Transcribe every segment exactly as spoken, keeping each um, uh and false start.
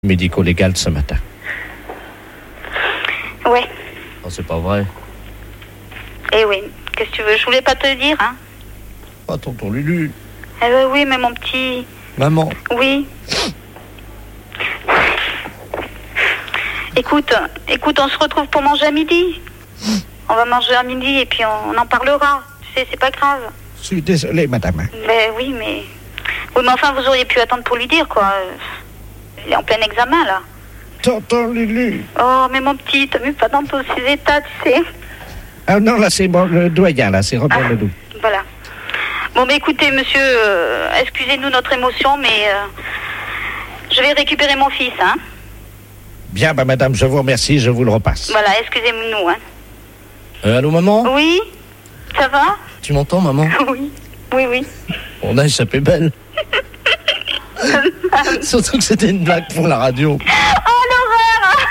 médico-légal ce matin. Ouais. Oh, c'est pas vrai. Eh oui. Qu'est-ce que tu veux? Je voulais pas te le dire, hein. Pas tonton Lulu. Eh ben oui, mais mon petit... Maman. Oui. Écoute, écoute, on se retrouve pour manger à midi. On va manger à midi et puis on, on en parlera. Tu sais, c'est pas grave. Je suis désolé, madame. Ben oui, mais... Oui, mais enfin, vous auriez pu attendre pour lui dire, quoi. Il est en plein examen, là. Tonton Lulu. Oh, mais mon petit, t'as vu pas dans tous ces états, tu sais. Ah non, là, c'est bon, le doyen, là, c'est Robert Ah, Ledoux. Voilà. Bon, mais écoutez, monsieur, euh, excusez-nous notre émotion, mais euh, je vais récupérer mon fils, hein. Bien, bah, madame, je vous remercie, je vous le repasse. Voilà, excusez-nous, hein. Euh, allô, maman? Oui? Ça va? Tu m'entends, maman? Oui. Oui, oui. On a échappé belle. Surtout que c'était une blague pour la radio. Oh, l'horreur!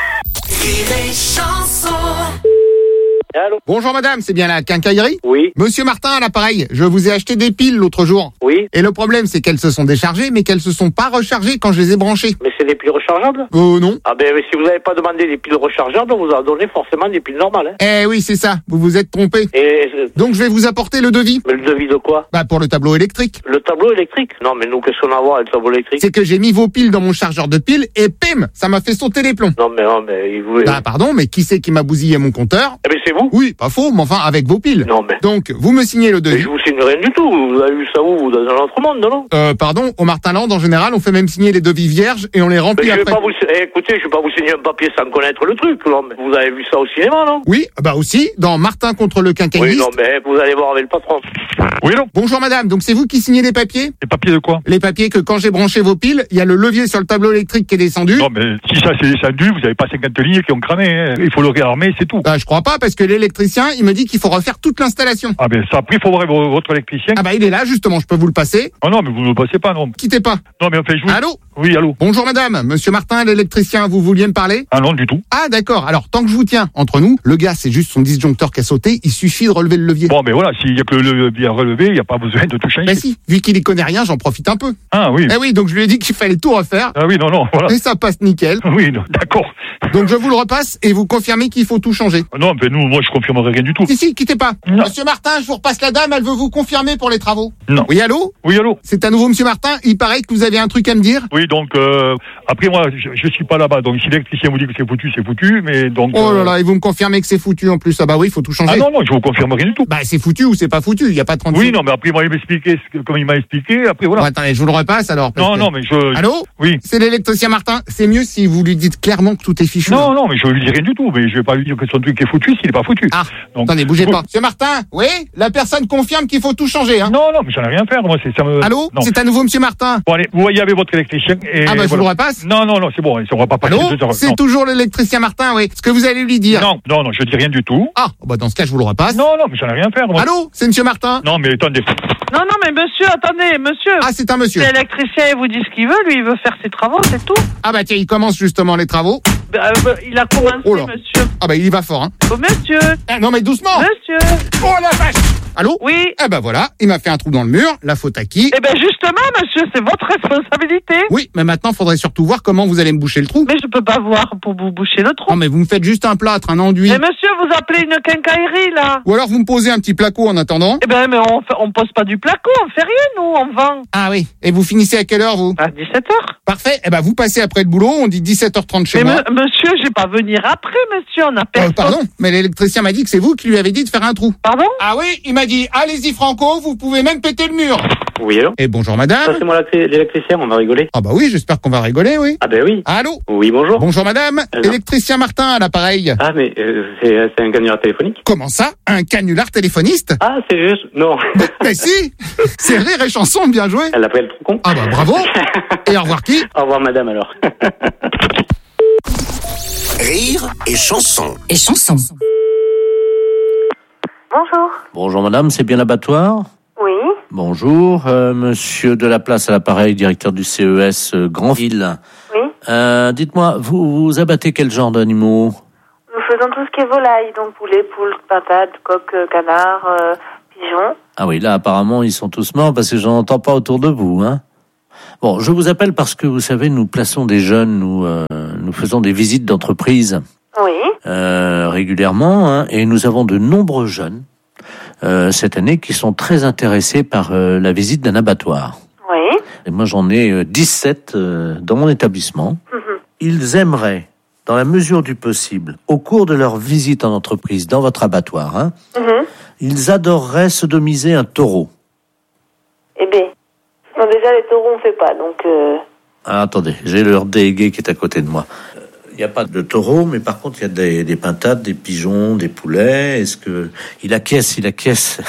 Allô? Bonjour madame, c'est bien la quincaillerie? Oui. Monsieur Martin à l'appareil, je vous ai acheté des piles l'autre jour. Oui. Et le problème c'est qu'elles se sont déchargées mais qu'elles se sont pas rechargées quand je les ai branchées. Mais c'est des piles rechargeables? Euh non. Ah ben mais si vous n'avez pas demandé des piles rechargeables, on vous a donné forcément des piles normales. Hein. Eh oui c'est ça, vous vous êtes trompé. Et Donc je vais vous apporter le devis. mais le devis de quoi? Bah pour le tableau électrique. Le tableau électrique? Non mais nous qu'est-ce qu'on a à voir avec le tableau électrique? C'est que j'ai mis vos piles dans mon chargeur de piles et pim, ça m'a fait sauter les plombs. Non mais non mais il voulait... Bah pardon, mais qui c'est qui m'a bousillé mon compteur? Eh ben c'est vous? Oui, pas faux, mais enfin avec vos piles. Non mais... Donc vous me signez le Mais devis. je vous signe rien du tout, vous avez vu ça où? Vous dans un autre monde, non? Euh pardon, au Martinland en général on fait même signer les devis vierges et on les Mais remplit je vais après. pas vous... Eh, écoutez, je vais pas vous signer un papier sans connaître le truc, non mais vous avez vu ça au cinéma, non? Oui, bah aussi, dans Martin contre le Oui, quincailliste. non mais vous allez voir avec le patron. Oui, non. Bonjour madame, donc c'est vous qui signez les papiers? Les papiers de quoi? Les papiers que quand j'ai branché vos piles, il y a le levier sur le tableau électrique qui est descendu. Non, mais si ça c'est descendu, vous n'avez pas cinquante lignes qui ont cramé. Hein. Il faut le réarmer, c'est tout. Bah je crois pas parce que l'électricien, il me dit qu'il faut refaire toute l'installation. Ah ben ça, après, il faut voir vo- votre électricien. Ah bah il est là justement, je peux vous le passer. Ah non, mais vous ne le passez pas, non. Quittez pas. Non, mais enfin, je vous... Allô? Oui, allô? Bonjour madame, monsieur Martin, l'électricien, vous vouliez me parler? Ah non, du tout. Ah d'accord, alors tant que je vous tiens entre nous, le gars c'est juste son disjoncteur qui a sauté, il suffit de relever le levier. Bon, ben voilà, s'il y a que le levier à relever, il n'y a pas besoin de tout changer. Bah si, vu qu'il y connaît rien, j'en profite un peu. Ah oui. Eh oui, donc je lui ai dit qu'il fallait tout refaire. Ah oui, non, non, voilà. Et ça passe nickel. Oui, non, d'accord. Donc je vous le repasse et vous confirmez qu'il faut tout changer. Non, ben nous, moi, je confirmerai rien du tout. Si, si, quittez pas. Non. Monsieur Martin, je vous repasse la dame, elle veut vous confirmer pour les travaux. Non. Oui, allô? Oui, allô? C'est à nouveau monsieur Martin, il paraît que vous avez un truc à me dire. Oui, donc, euh, après, moi, je, je suis pas là-bas. Donc, si l'électricien vous dit que c'est foutu, c'est foutu, mais donc... Oh là euh, là, et vous me confirmez que c'est foutu en plus. Ah bah oui, il faut tout changer. Ah non, non, je vous confirme rien du tout. Bah c'est foutu ou c'est pas foutu, il y a pas trente. Oui, non, mais après, moi, il m'a expliqué, ce que- comme il m'a expliqué, après, voilà. Bon, attendez, je vous le repasse alors. parce Non, que- non, mais je... Allô? Oui. C'est l'électricien Martin. C'est mieux si vous lui dites clairement que tout est fichu. Non, non, mais je lui dis rien du tout, mais je vais pas lui dire que son truc est foutu s'il est pas foutu. Ah, Donc, attendez, bougez vous- pas. Monsieur Martin, oui? La personne confirme qu'il faut tout changer, hein? Non, non, mais j'en ai rien à faire, moi, c'est ça me... Allô? Non. C'est à nouveau monsieur Martin. Bon, allez, vous voyez avec votre électricien et... Ah bah je vous voilà. le repasse. Non, non, non, c'est bon, on va pas passer Allô? deux heures. C'est Non. toujours l'électricien Martin, oui. Ce que vous allez lui dire. non, non, non, je dis rien du tout. Ah, bah dans ce cas, je vous le repasse. Non, non, mais j'en ai rien à faire, moi. Allô? C'est monsieur Martin? Non, mais attendez. Non, non, mais monsieur, attendez, monsieur. Ah, c'est un monsieur. L'électricien, il vous dit ce qu'il veut, lui, il veut faire ses travaux, c'est tout. Ah bah tiens, il commence justement les travaux. Bah, euh, il a commencé, Oh là. monsieur. Ah bah il y va fort, hein. Oh, monsieur, Ah, non mais doucement. monsieur. Oh la vache. Allô? Oui. Ah bah voilà, il m'a fait un trou dans le mur, la faute à qui? Eh ben, justement, monsieur, c'est votre responsabilité. Oui, mais maintenant, faudrait surtout voir comment vous allez me boucher le trou. Mais je peux pas voir pour vous boucher le trou. Non mais vous me faites juste un plâtre, un enduit. Mais monsieur, vous appelez une quincaillerie, là. Ou alors vous me posez un petit placo en attendant. Eh ben, mais on, fait, on pose pas du placo, on fait rien, nous, on vend. Ah oui. Et vous finissez à quelle heure vous? À dix-sept heures. Parfait. Eh ben vous passez après le boulot, on dit dix-sept heures trente chez Mais moi. me- monsieur, j'ai pas venir après, monsieur, on a Euh, personne. pardon, mais l'électricien m'a dit que c'est vous qui lui avez dit de faire un trou. Pardon? Ah oui, il m'a dit, allez-y Franco, vous pouvez même péter le mur. Oui, allô? Et bonjour madame. Ça c'est moi l'acti- l'électricien, on va rigoler. Ah bah oui, j'espère qu'on va rigoler, oui. Ah ben oui. Allô? Oui, bonjour. Bonjour madame. Alors. Électricien Martin à l'appareil. Ah mais euh, c'est c'est un canular téléphonique? Comment ça? Un canular téléphoniste? Ah, c'est juste... Non. Mais si. C'est Rire et Chanson, bien joué. Elle appelle trop con. Ah bah bravo. Et au revoir qui? Au revoir madame alors. Rire et chanson. Et chanson. Bonjour. Bonjour madame, c'est bien l'abattoir? Oui. Bonjour, euh, monsieur de la place à l'appareil, directeur du C E S euh, Grandville. Oui. Euh, dites-moi, vous, vous abattez quel genre d'animaux? Nous faisons tout ce qui est volaille, donc poulet, poule, pintade, coq, euh, canard, euh, pigeon. Ah oui, là apparemment ils sont tous morts parce que j'en entends pas autour de vous, hein. Bon, je vous appelle parce que, vous savez, nous plaçons des jeunes, nous, euh, nous faisons des visites d'entreprise Oui. euh, régulièrement, hein, et nous avons de nombreux jeunes euh, cette année qui sont très intéressés par euh, la visite d'un abattoir. Oui. Et moi, j'en ai euh, dix-sept euh, dans mon établissement. Mhm. Ils aimeraient, dans la mesure du possible, au cours de leur visite en entreprise dans votre abattoir, hein, Mhm. ils adoreraient sodomiser un taureau. Eh bien, non, déjà les taureaux on fait pas, donc... Euh... Ah, attendez, j'ai le délégué qui est à côté de moi. Il n'y a pas de taureau, mais par contre, il y a des, des pintades, des pigeons, des poulets. Est-ce que... Il acquiesce, il acquiesce.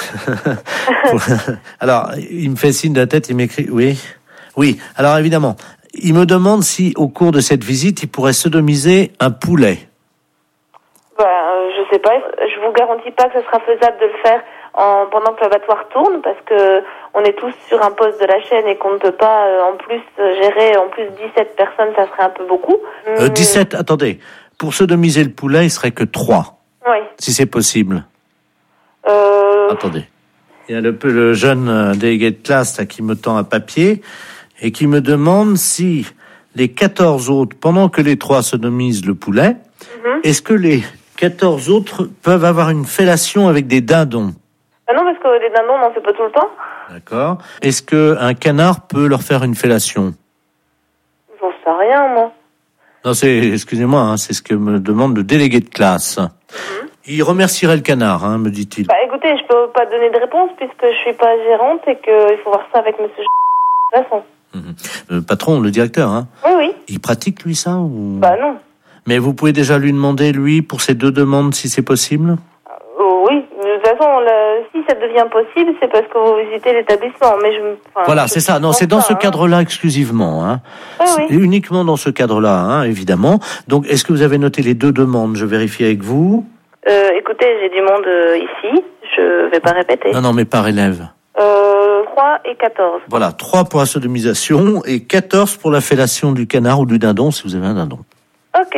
Alors, il me fait signe de la tête, il m'écrit... Oui, oui. Alors, évidemment, il me demande si, au cours de cette visite, il pourrait sodomiser un poulet. Bah, euh, je sais pas, je vous garantis pas que ce sera faisable de le faire en, pendant que l'abattoir tourne, parce que on est tous sur un poste de la chaîne et qu'on ne peut pas, euh, en plus, euh, gérer, en plus, dix-sept personnes, ça serait un peu beaucoup. Euh, dix-sept, attendez. Pour sodomiser le poulet, il serait que trois. Oui. Si c'est possible. Euh... Attendez. Il y a le, le jeune euh, délégué de classe là, qui me tend un papier et qui me demande si les quatorze autres, pendant que les trois sodomisent le poulet, Mm-hmm. est-ce que les quatorze autres peuvent avoir une fellation avec des dindons? Ah non, parce que les dindons, on n'en fait pas tout le temps. D'accord. Est-ce qu'un canard peut leur faire une fellation? J'en sais rien, moi. Non, c'est, excusez-moi, hein, c'est ce que me demande le délégué de classe. Mm-hmm. Il remercierait le canard, hein, me dit-il. Bah écoutez, je peux pas donner de réponse puisque je suis pas gérante et qu'il faut voir ça avec monsieur de toute façon. Mmh. Le patron, le directeur, hein. Oui, oui. Il pratique, lui, ça ou... Bah non. Mais vous pouvez déjà lui demander, lui, pour ces deux demandes, si c'est possible? Oh, oui, de toute façon, le... si ça devient possible, c'est parce que vous visitez l'établissement. Mais je, enfin, Voilà, je c'est ça. Non, c'est dans ça, ce hein. cadre-là exclusivement. Hein. Oui, C'est oui. uniquement dans ce cadre-là, hein, évidemment. Donc, est-ce que vous avez noté les deux demandes? Je vérifie avec vous. Euh, écoutez, j'ai du monde euh, ici. Je vais pas répéter. Non, non, mais par élève. Euh, trois et quatorze. Voilà, trois pour la sodomisation et quatorze pour la fellation du canard ou du dindon, si vous avez un dindon. Ok.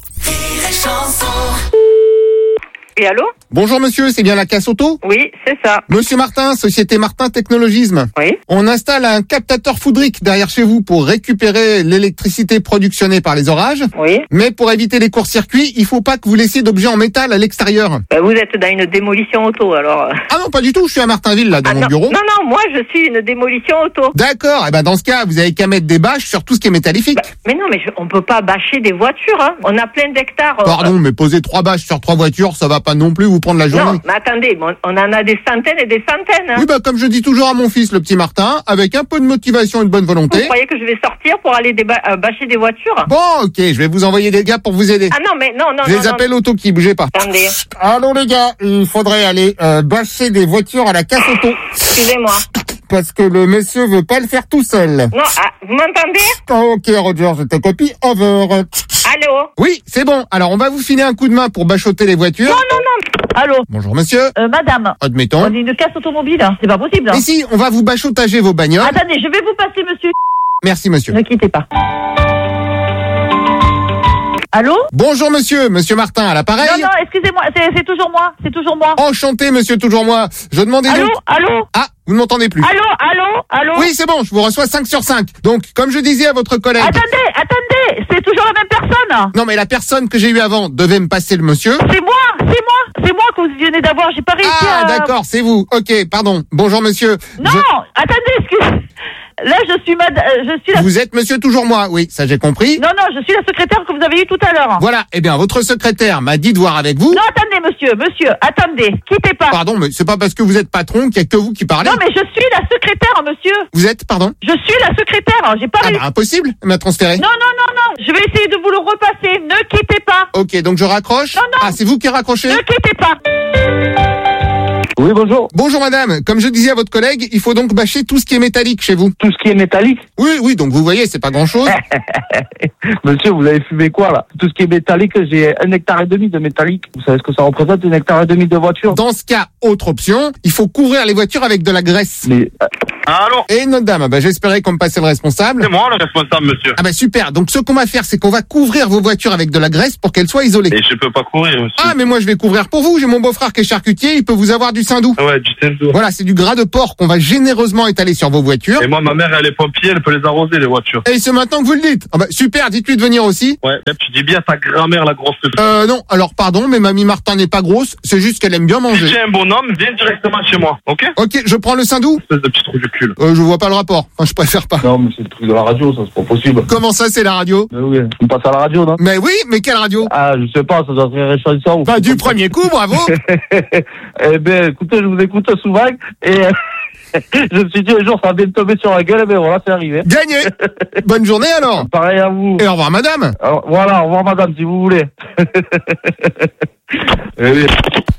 Et allô? Bonjour monsieur, c'est bien la casse auto? Oui, c'est ça. Monsieur Martin, Société Martin Technologisme. Oui. On installe un captateur foudrique derrière chez vous pour récupérer l'électricité productionnée par les orages. Oui. Mais pour éviter les courts-circuits, il faut pas que vous laissiez d'objets en métal à l'extérieur. Bah, vous êtes dans une démolition auto, alors. Ah non, pas du tout, je suis à Martinville, là, dans Ah, mon non. bureau. Non, non, moi, je suis une démolition auto. D'accord, et ben dans ce cas, vous avez qu'à mettre des bâches sur tout ce qui est métallifique. Bah, mais non, mais je, on peut pas bâcher des voitures, hein. On a plein d'hectares. euh, Pardon, mais poser trois bâches sur trois voitures, ça va pas non plus vous prendre la journée. Non, mais attendez, bon, on en a des centaines et des centaines, hein. Oui, bah comme je dis toujours à mon fils, le petit Martin, avec un peu de motivation et de bonne Vous volonté. croyez que je vais sortir pour aller déba- euh, bâcher des voitures? Bon, ok, je vais vous envoyer des gars pour vous aider. Ah non, mais non, non, je non. les non. appelle auto qui bougez pas. Attendez, Allô les gars, il faudrait aller euh, bâcher des voitures à la casse auto. excusez-moi. Parce que le monsieur veut pas le faire tout seul. Non, ah, vous m'entendez? Ok Roger, je te copie, over. Allô? Oui, c'est bon, alors on va vous filer un coup de main pour bachoter les voitures. Non, non, non. Allô? Bonjour monsieur, Euh, madame, admettons. on est une casse automobile, hein. C'est pas possible, hein. Mais si, on va vous bachotager vos bagnoles. Attendez, je vais vous passer, monsieur. Merci monsieur. Ne quittez pas. Allô? Bonjour monsieur, monsieur Martin à l'appareil. Non, non, excusez-moi, c'est, c'est toujours moi, c'est toujours moi. Enchanté monsieur, toujours moi. Je demandais Allô? donc... Allô? Ah, vous ne m'entendez plus. Allô? Allô? Allô? Oui, c'est bon, je vous reçois cinq sur cinq. Donc, comme je disais à votre collègue... Attendez, attendez, c'est toujours la même personne. Non, mais la personne que j'ai eue avant devait me passer le monsieur. C'est moi, c'est moi, c'est moi que vous venez d'avoir, j'ai pas réussi Ah, à... d'accord, c'est vous. Ok, pardon. Bonjour monsieur. Non, Je- attendez, excusez. Là, je suis mad... euh, je suis la... Vous êtes monsieur toujours moi, oui, ça j'ai compris. Non, non, je suis la secrétaire que vous avez eue tout à l'heure. Voilà, eh bien, votre secrétaire m'a dit de voir avec vous. Non, attendez, monsieur, monsieur, attendez, quittez pas. Pardon, mais c'est pas parce que vous êtes patron qu'il y a que vous qui parlez. Non, mais je suis la secrétaire, monsieur. Vous êtes, pardon. Je suis la secrétaire, j'ai pas Ah réussi. bah, impossible, elle m'a transféré. Non, non, non, non, je vais essayer de vous le repasser, ne quittez pas. Ok, donc je raccroche. Non, non. Ah, c'est vous qui raccrochez. Ne quittez pas. Oui, bonjour. Bonjour madame, comme je disais à votre collègue, il faut donc bâcher tout ce qui est métallique chez vous. Tout ce qui est métallique. Oui, oui, donc vous voyez, c'est pas grand chose. Monsieur, vous avez fumé quoi, là? Tout ce qui est métallique, j'ai un hectare et demi de métallique. Vous savez ce que ça représente, un hectare et demi de voiture? Dans ce cas, autre option, il faut couvrir les voitures avec de la graisse. Mais, euh, Allô? Et notre dame, bah, j'espérais qu'on me passait le responsable. C'est moi le responsable, monsieur. Ah bah super, donc ce qu'on va faire, c'est qu'on va couvrir vos voitures avec de la graisse pour qu'elles soient isolées. Et je peux pas courir, monsieur. Ah mais moi je vais couvrir pour vous, j'ai mon beau-frère qui est charcutier, il peut vous avoir du cinq Sindou. Ouais, du Sindou. Voilà, c'est du gras de porc qu'on va généreusement étaler sur vos voitures. Et moi, ma mère, elle est pompier, elle peut les arroser, les voitures. Et c'est maintenant que vous le dites. Ah bah, super, dites-lui de venir aussi. Ouais, tu dis bien ta grand-mère, la grosse. Euh, non, alors pardon, mais mamie Martin n'est pas grosse, c'est juste qu'elle aime bien manger. Si tu es un bonhomme, viens directement chez moi, ok? Ok, je prends le Sindou. Espèce de petit trou du cul. Euh, je vois pas le rapport. Enfin, je préfère pas. Non, mais c'est le truc de la radio, ça, c'est pas possible. Comment ça, c'est la radio? Mais oui, on passe à la radio, non? Mais oui, mais quelle radio? Ah, je sais pas, ça doit être Rire et Chanson. Bah, du premier coup, bravo. Eh ben, écoutez, je vous écoute souvent, et je me suis dit un jour, ça va bien me tomber sur la gueule, et ben voilà, c'est arrivé. Gagné. Bonne journée alors. Pareil à vous. Et au revoir madame. Alors, voilà, au revoir madame, si vous voulez. Eh oui.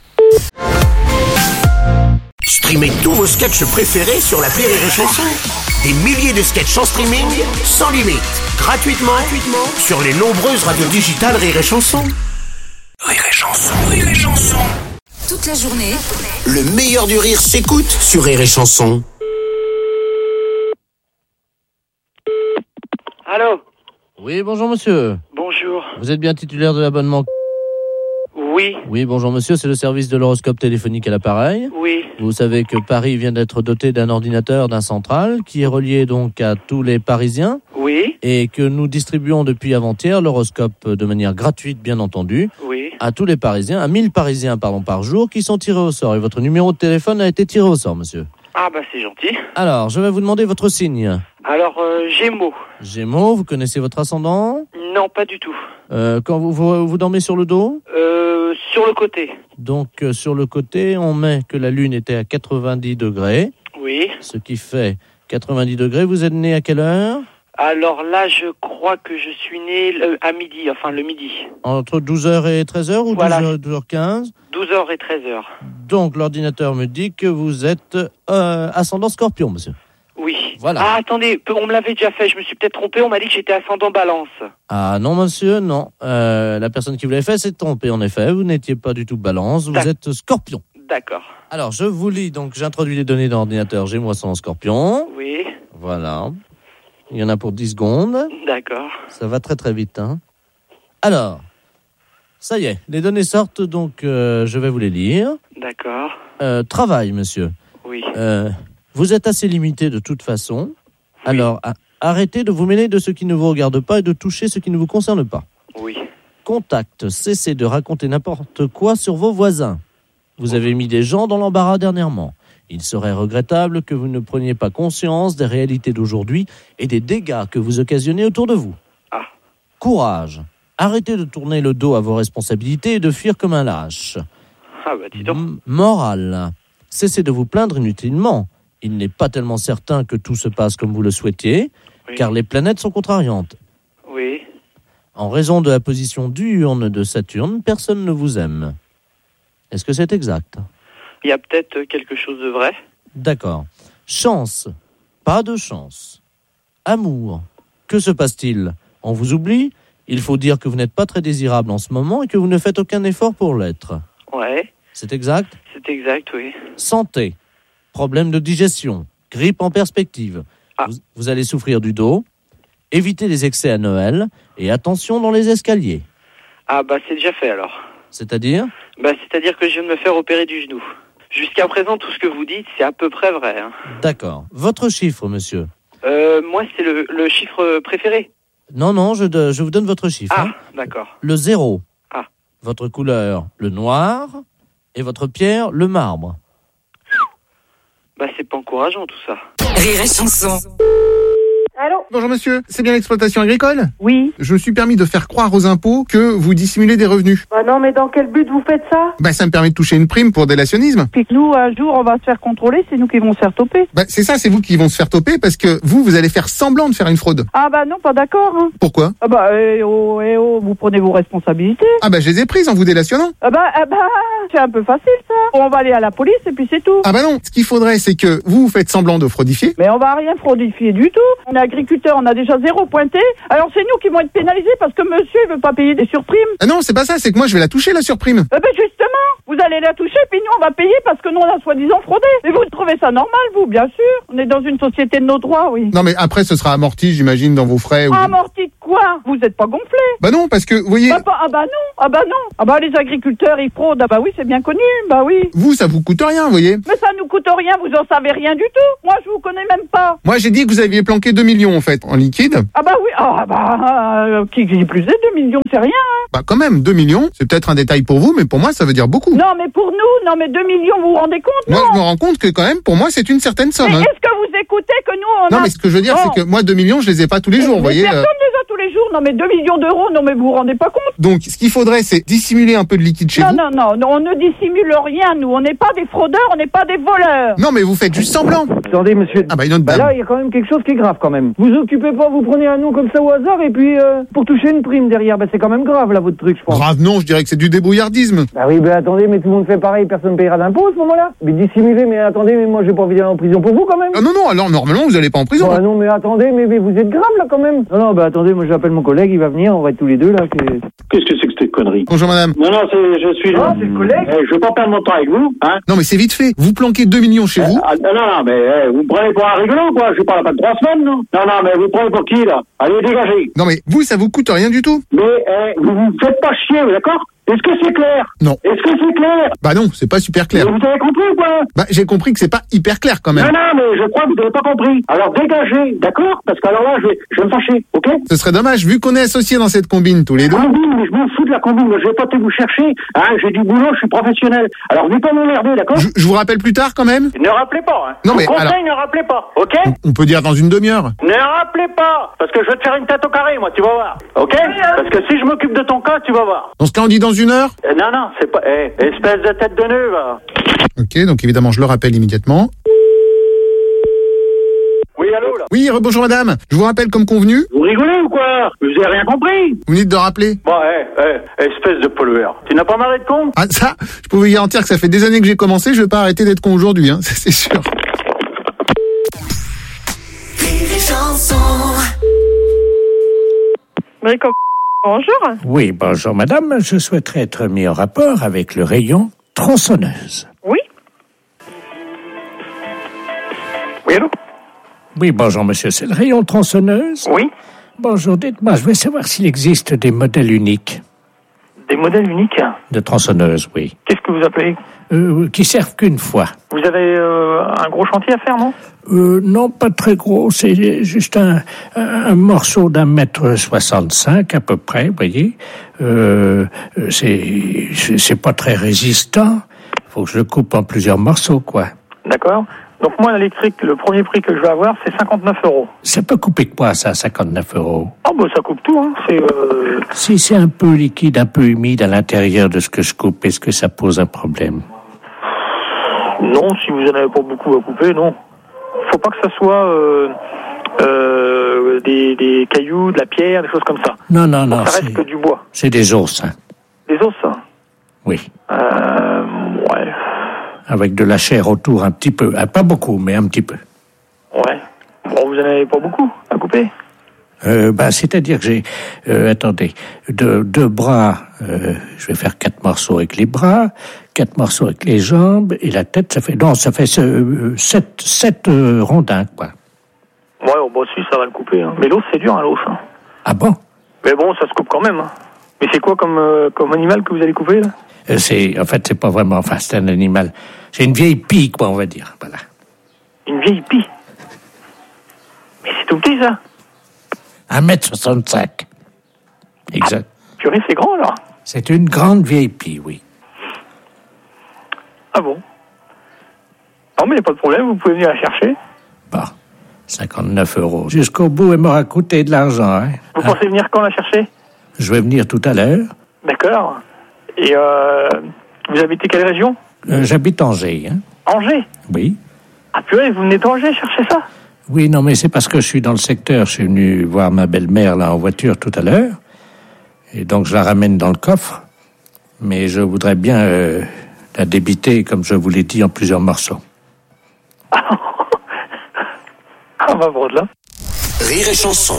Streamez tous vos sketchs préférés sur l'appli Rire et Chanson. Des milliers de sketchs en streaming, sans limite, gratuitement, gratuitement sur les nombreuses radios digitales Rire et Chanson. Rire et Chanson, Rire et Chanson. Toute la journée, le meilleur du rire s'écoute sur Rire et Chanson. Allô? Oui, bonjour monsieur. Bonjour. Vous êtes bien titulaire de l'abonnement? Oui. Oui, bonjour monsieur, c'est le service de l'horoscope téléphonique à l'appareil. Oui. Vous savez que Paris vient d'être doté d'un ordinateur, d'un central, qui est relié donc à tous les Parisiens. Oui. Et que nous distribuons depuis avant-hier l'horoscope de manière gratuite, bien entendu. Oui. À tous les Parisiens, à mille Parisiens pardon, par jour, qui sont tirés au sort. Et votre numéro de téléphone a été tiré au sort, monsieur. Ah bah c'est gentil. Alors, je vais vous demander votre signe. Alors, euh, Gémeaux. Gémeaux, vous connaissez votre ascendant? Non, pas du tout. Euh, quand vous, vous, vous dormez sur le dos? Euh, sur le côté. Donc, euh, sur le côté, on met que la Lune était à quatre-vingt-dix degrés. Oui. Ce qui fait quatre-vingt-dix degrés. Vous êtes né à quelle heure? Alors là, je crois que je suis né le- à midi, enfin le midi. Entre douze heures et treize heures ou Voilà. douze heures, douze heures quinze? douze heures et treize heures. Donc, l'ordinateur me dit que vous êtes euh, ascendant Scorpion, monsieur. Oui. Voilà. Ah, attendez, on me l'avait déjà fait, je me suis peut-être trompé, on m'a dit que j'étais ascendant Balance. Ah non, monsieur, non. Euh, la personne qui vous l'avait fait s'est trompée, en effet. Vous n'étiez pas du tout Balance, vous D'ac- êtes Scorpion. D'accord. Alors, je vous lis, donc j'introduis les données dans l'ordinateur Gémeaux ascendant Scorpion. Oui. Voilà. Il y en a pour dix secondes. D'accord. Ça va très très vite, hein. Alors, ça y est, les données sortent, donc euh, je vais vous les lire. D'accord. Euh, travail, monsieur. Oui. Euh, vous êtes assez limité de toute façon. Alors, a- arrêtez de vous mêler de ce qui ne vous regarde pas et de toucher ce qui ne vous concerne pas. Oui. Contact, cessez de raconter n'importe quoi sur vos voisins. Vous avez mis des gens dans l'embarras dernièrement. Il serait regrettable que vous ne preniez pas conscience des réalités d'aujourd'hui et des dégâts que vous occasionnez autour de vous. Ah. Courage. Arrêtez de tourner le dos à vos responsabilités et de fuir comme un lâche. Ah bah dis donc. M- morale. Cessez de vous plaindre inutilement. Il n'est pas tellement certain que tout se passe comme vous le souhaitiez, Oui. car les planètes sont contrariantes. Oui. En raison de la position diurne de Saturne, personne ne vous aime. Est-ce que c'est exact? Il y a peut-être quelque chose de vrai. D'accord. Chance. Pas de chance. Amour. Que se passe-t-il? On vous oublie? Il faut dire que vous n'êtes pas très désirable en ce moment et que vous ne faites aucun effort pour l'être. Ouais. C'est exact? C'est exact, oui. Santé. Problème de digestion. Grippe en perspective. Ah. Vous, vous allez souffrir du dos. Évitez les excès à Noël. Et attention dans les escaliers. Ah bah c'est déjà fait alors. C'est-à-dire? Bah c'est-à-dire que je viens de me faire opérer du genou. Jusqu'à présent, tout ce que vous dites, c'est à peu près vrai. Hein. D'accord. Votre chiffre, monsieur? Euh, moi, c'est le, le chiffre préféré. Non, non, je, de- je vous donne votre chiffre. Ah, hein. d'accord. Le zéro. Ah. Votre couleur, le noir. Et votre pierre, le marbre. Bah c'est pas encourageant tout ça. Rire et Chanson. Allô? Bonjour monsieur, c'est bien l'exploitation agricole? Oui. Je me suis permis de faire croire aux impôts que vous dissimulez des revenus. Bah non, mais dans quel but vous faites ça? Bah ça me permet de toucher une prime pour délationnisme. Puis que nous, un jour, on va se faire contrôler, c'est nous qui vont se faire toper. Bah c'est ça, c'est vous qui vont se faire toper parce que vous, vous allez faire semblant de faire une fraude. Ah bah non, pas d'accord. Hein. Pourquoi? Ah bah, eh oh, eh oh, vous prenez vos responsabilités. Ah bah je les ai prises en vous délationnant. Ah bah, ah bah, c'est un peu facile ça. On va aller à la police et puis c'est tout. Ah bah non, ce qu'il faudrait c'est que vous, vous faites semblant de fraudifier. Mais on va rien fraudifier du tout. On est agriculteur, on a déjà zéro pointé. Alors c'est nous qui vont être pénalisés parce que monsieur il veut pas payer des surprimes. Ah non, c'est pas ça, c'est que moi je vais la toucher la surprime. Eh ben justement, vous allez la toucher puis nous on va payer parce que nous on a soi-disant fraudé. Et vous trouvez ça normal vous, bien sûr. On est dans une société de nos droits, oui. Non mais après ce sera amorti j'imagine dans vos frais. Ou... Ah, amorti de quoi? quoi? Vous êtes pas gonflé? Bah non, parce que, vous voyez... Ah bah, ah bah non, ah bah non. Ah bah les agriculteurs, ils fraudent, ah bah oui, c'est bien connu, bah oui. Vous, ça vous coûte rien, vous voyez. Mais ça nous coûte rien, vous en savez rien du tout. Moi, je vous connais même pas. Moi, j'ai dit que vous aviez planqué deux millions, en fait, en liquide. Ah bah oui, ah bah, euh, qui qui plus est, deux millions, c'est rien, hein. Bah quand même, deux millions, c'est peut-être un détail pour vous, mais pour moi, ça veut dire beaucoup. Non, mais pour nous, non, mais deux millions, vous vous rendez compte, Moi, non? je me rends compte que quand même, pour moi, c'est une certaine somme. Mais Hein. est-ce que vous écoutez que nous, on Non, a... mais ce que je veux dire, Non. c'est que moi, deux millions, je les ai pas tous les jours, vous mais voyez. personne euh. les a tous les jours, non, mais deux millions d'euros, non, mais vous vous rendez pas compte? Donc, ce qu'il faudrait, c'est dissimuler un peu de liquide chez Non, vous. non, non, non, on ne dissimule rien, nous, on n'est pas des fraudeurs, on n'est pas des voleurs. Non, mais vous faites juste semblant. Attendez, monsieur. Ah bah une autre Bah dame. là, il y a quand même quelque chose qui est grave quand même. Vous occupez pas, vous prenez un nom comme ça au hasard et puis euh, pour toucher une prime derrière, bah c'est quand même grave là votre truc, je pense. Grave non, je dirais que c'est du débrouillardisme. Bah oui, bah attendez, mais tout le monde fait pareil, personne ne payera d'impôts à ce moment-là. Mais dissimuler, mais attendez, mais moi j'ai pas envie d'aller en prison pour vous quand même. Ah non, non, alors normalement, vous allez pas en prison. Bah non, mais attendez, mais, mais vous êtes grave là quand même. Non, non, bah attendez, moi j'appelle mon collègue, il va venir, on va être tous les deux là. que- Qu'est-ce que c'est que cette connerie? Bonjour madame. Non, non, c'est, je suis... Ah, c'est le collègue. Eh, je veux pas perdre mon temps avec vous, hein. Non, mais c'est vite fait. Vous planquez deux millions chez vous. Ah, non, non, mais eh, vous me prenez pour un rigolo, quoi. Je parle pas de trois semaines, non. Non, non, mais vous me prenez pour qui, là? Allez, dégagez. Non, mais vous, ça vous coûte rien du tout. Mais eh, vous vous faites pas chier, d'accord? Est-ce que c'est clair? Non. Est-ce que c'est clair? Bah non, c'est pas super clair. Mais vous avez compris ou pas? Bah j'ai compris que c'est pas hyper clair quand Non, même. non, mais je crois que vous n'avez pas compris. Alors dégagez, d'accord? Parce qu'alors là, je vais, je vais me fâcher, ok? Ce serait dommage, vu qu'on est associés dans cette combine tous les deux. Combine, mais je m'en fous de la combine. Moi, je vais pas te vous chercher. Hein, j'ai du boulot, je suis professionnel. Alors, venez pas m'emmerder, d'accord? Je, je vous rappelle plus tard quand même. Ne rappelez pas, hein. Non, mais Je vous conseille, alors- ne rappelez pas, ok? On peut dire dans une demi-heure. Ne rappelez pas, parce que je vais te faire une tête au carré, moi, tu vas voir. Ok? Parce que si je m'occupe de ton cas, tu vas voir. Dans ce cas, on dit dans une heure. Euh, non, non, c'est pas... Eh, espèce de tête de nœud, va. Ok, donc évidemment, je le rappelle immédiatement. Oui, allô, là? Oui, rebonjour madame. Je vous rappelle comme convenu. Vous rigolez ou quoi? Vous avez rien compris? Vous venez de rappeler. Bon, eh, eh, espèce de pollueur. Tu n'as pas marre d'être con? Ah ça, je peux vous garantir que ça fait des années que j'ai commencé, je vais pas arrêter d'être con aujourd'hui, hein, ça, c'est sûr. Brico, bonjour. Oui, bonjour madame. Je souhaiterais être mis en rapport avec le rayon tronçonneuse. Oui. Oui, allô? Oui, bonjour monsieur. C'est le rayon tronçonneuse? Oui. Bonjour, dites-moi, je voulais savoir s'il existe des modèles uniques Des modèles uniques? de tronçonneuses, oui. Qu'est-ce que vous appelez? Euh, qui servent qu'une fois. Vous avez euh, un gros chantier à faire, non? Euh, non, pas très gros. C'est juste un, un morceau d'un mètre soixante-cinq à peu près, vous voyez. Euh, c'est c'est c'est pas très résistant. Faut que je le coupe en plusieurs morceaux, quoi. D'accord. Donc moi, l'électrique, le premier prix que je vais avoir, c'est cinquante-neuf euros. Ça peut couper quoi, ça, cinquante-neuf euros? Oh, bah ça coupe tout, hein. C'est... Euh... Si c'est un peu liquide, un peu humide à l'intérieur de ce que je coupe, est-ce que ça pose un problème? Non, si vous en avez pas beaucoup à couper, non. Faut pas que ça soit euh, euh, des, des cailloux, de la pierre, des choses comme ça. Non, non, Faut non, que ça reste c'est que du bois. c'est des os, hein. Des os, ça. Oui. Euh... Ouais. Avec de la chair autour, un petit peu. Ah, pas beaucoup, mais un petit peu. Ouais. Bon, vous en avez pas beaucoup à couper? Euh, bah, c'est-à-dire que j'ai, euh, attendez, deux, deux bras, euh, je vais faire quatre morceaux avec les bras, quatre morceaux avec les jambes, et la tête, ça fait, non, ça fait euh, sept, sept euh, rondins, quoi. Ouais, oh, bah si, ça va le couper. Hein. Mais l'os, c'est dur, hein, l'os. Hein. Ah bon? Mais bon, ça se coupe quand même. Hein. Mais c'est quoi comme, euh, comme animal que vous allez couper, là? Euh, c'est, en fait, c'est pas vraiment, enfin, c'est un animal. C'est une vieille pie, quoi, on va dire, voilà. Une vieille pie? Mais c'est tout petit, ça? Un mètre soixante-cinq. Exact. Purée, c'est grand, là. C'est une grande vieille pie, oui. Ah bon? Non, mais il n'y a pas de problème, vous pouvez venir la chercher. Bon, cinquante-neuf euros. Jusqu'au bout, elle m'aura coûté de l'argent, hein. Vous Hein? pensez venir quand la chercher? Je vais venir tout à l'heure. D'accord. Et euh, vous habitez quelle région? Euh, j'habite Angers, hein. Angers? Oui. Ah purée, vous venez d'Angers chercher ça? Oui, non, mais c'est parce que je suis dans le secteur. Je suis venu voir ma belle-mère, là, en voiture tout à l'heure. Et donc, je la ramène dans le coffre. Mais je voudrais bien euh, la débiter, comme je vous l'ai dit, en plusieurs morceaux. Ah bah bon, là. Rire et chanson.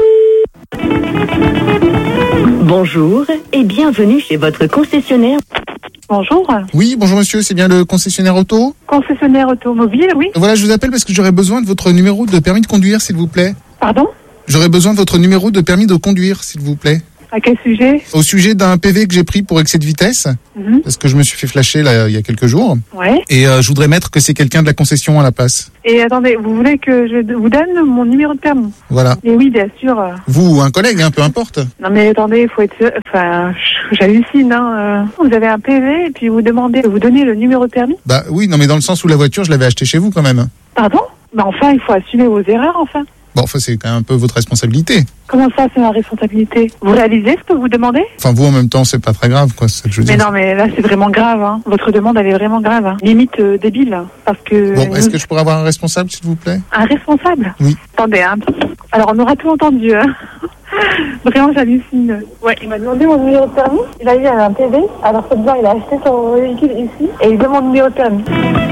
Bonjour et bienvenue chez votre concessionnaire. Bonjour. Oui, bonjour monsieur, c'est bien le concessionnaire auto? Concessionnaire automobile, oui. Voilà, je vous appelle parce que j'aurais besoin de votre numéro de permis de conduire, s'il vous plaît. Pardon? J'aurais besoin de votre numéro de permis de conduire, s'il vous plaît. À quel sujet? Au sujet d'un P V que j'ai pris pour excès de vitesse, Mhm. parce que je me suis fait flasher là, il y a quelques jours. Ouais. Et euh, je voudrais mettre que c'est quelqu'un de la concession à la place. Et attendez, vous voulez que je vous donne mon numéro de permis? Voilà. Et oui, bien sûr. euh. Vous ou un collègue, hein, peu importe. Non mais attendez, il faut être sûr. Enfin, je- j'hallucine. Hein. euh. Vous avez un P V et puis vous demandez de vous donner le numéro de permis? Bah oui, non mais dans le sens où la voiture, je l'avais achetée chez vous quand même. Pardon? Bah enfin, il faut assumer vos erreurs, enfin. Bon, enfin c'est quand même un peu votre responsabilité. Comment ça, c'est ma responsabilité? Vous réalisez ce que vous demandez? Enfin vous en même temps, c'est pas très grave, quoi, c'est ça que je veux Mais dire. non, mais là, c'est vraiment grave. Hein. Votre demande, elle est vraiment grave. Hein. Limite euh, débile. hein, Parce que... Bon, est-ce nous- que je pourrais avoir un responsable, s'il vous plaît? Un responsable? Oui. Attendez, hein. Alors, on aura tout entendu. Hein. Vraiment, j'hallucine. Ouais, il m'a demandé mon numéro de permis. Il a eu un P V. Alors, ce disant, il a acheté son véhicule ici. Et il demande mon numéro de permis.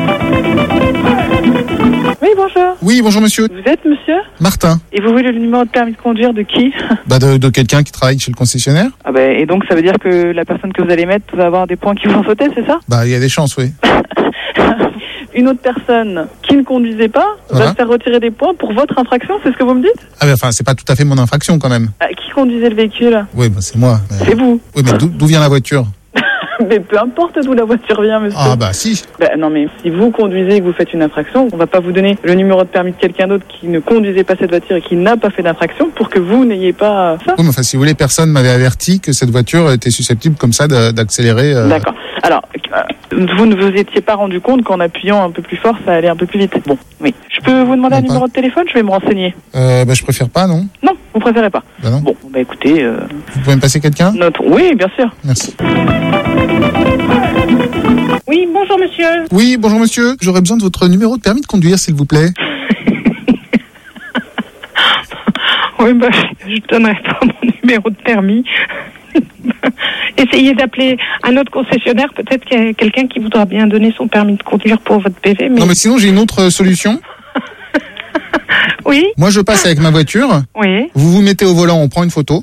Oui, bonjour. Oui, bonjour monsieur. Vous êtes monsieur? Martin. Et vous voulez le numéro de permis de conduire de qui? Bah de, de quelqu'un qui travaille chez le concessionnaire. Ah ben, et donc, ça veut dire que la personne que vous allez mettre va avoir des points qui vont sauter, c'est ça? Bah il y a des chances, oui. Une autre personne qui ne conduisait pas Voilà. va se faire retirer des points pour votre infraction, c'est ce que vous me dites? Ah mais enfin, c'est pas tout à fait mon infraction quand même. Ah, qui conduisait le véhicule? Oui, bah c'est moi. Mais- C'est vous. Oui, mais d'où d'où vient la voiture? Mais peu importe d'où la voiture vient, monsieur. Ah bah si. Ben, non, mais si vous conduisez et que vous faites une infraction, on va pas vous donner le numéro de permis de quelqu'un d'autre qui ne conduisait pas cette voiture et qui n'a pas fait d'infraction pour que vous n'ayez pas euh, ça. Oui, mais enfin, si vous voulez, personne m'avait averti que cette voiture était susceptible comme ça de- d'accélérer. euh, D'accord. Alors, euh, vous ne vous étiez pas rendu compte qu'en appuyant un peu plus fort, ça allait un peu plus vite. Bon, oui. Je peux vous demander un Non, pas. numéro de téléphone? Je vais me renseigner. Euh, bah je préfère pas, non? Non, vous préférez pas. Bah non. Bon, bah écoutez, euh, Vous pouvez me passer quelqu'un? notre... Oui, bien sûr. Merci. Oui, bonjour monsieur. Oui, bonjour monsieur. J'aurais besoin de votre numéro de permis de conduire, s'il vous plaît. Oui, bah, je donnerai pas mon numéro de permis. Essayez d'appeler un autre concessionnaire, peut-être qu'il y a quelqu'un qui voudra bien donner son permis de conduire pour votre P V. Mais... Non, mais sinon, j'ai une autre euh, solution. Oui, Moi, je passe avec ma voiture. oui, Vous vous mettez au volant, on prend une photo.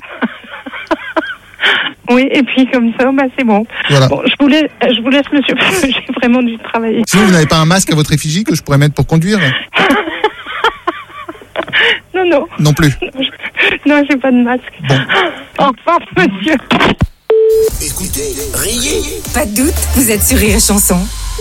oui, et puis comme ça, bah, c'est bon. Voilà. Bon, je vous laisse, je vous laisse monsieur, parce que j'ai vraiment dû travailler. Sinon, vous n'avez pas un masque à votre effigie que je pourrais mettre pour conduire? Non, non. Non plus. Non, j'ai pas de masque. Au revoir, monsieur. Écoutez, riez. Pas de doute, vous êtes sur Rire et Chanson.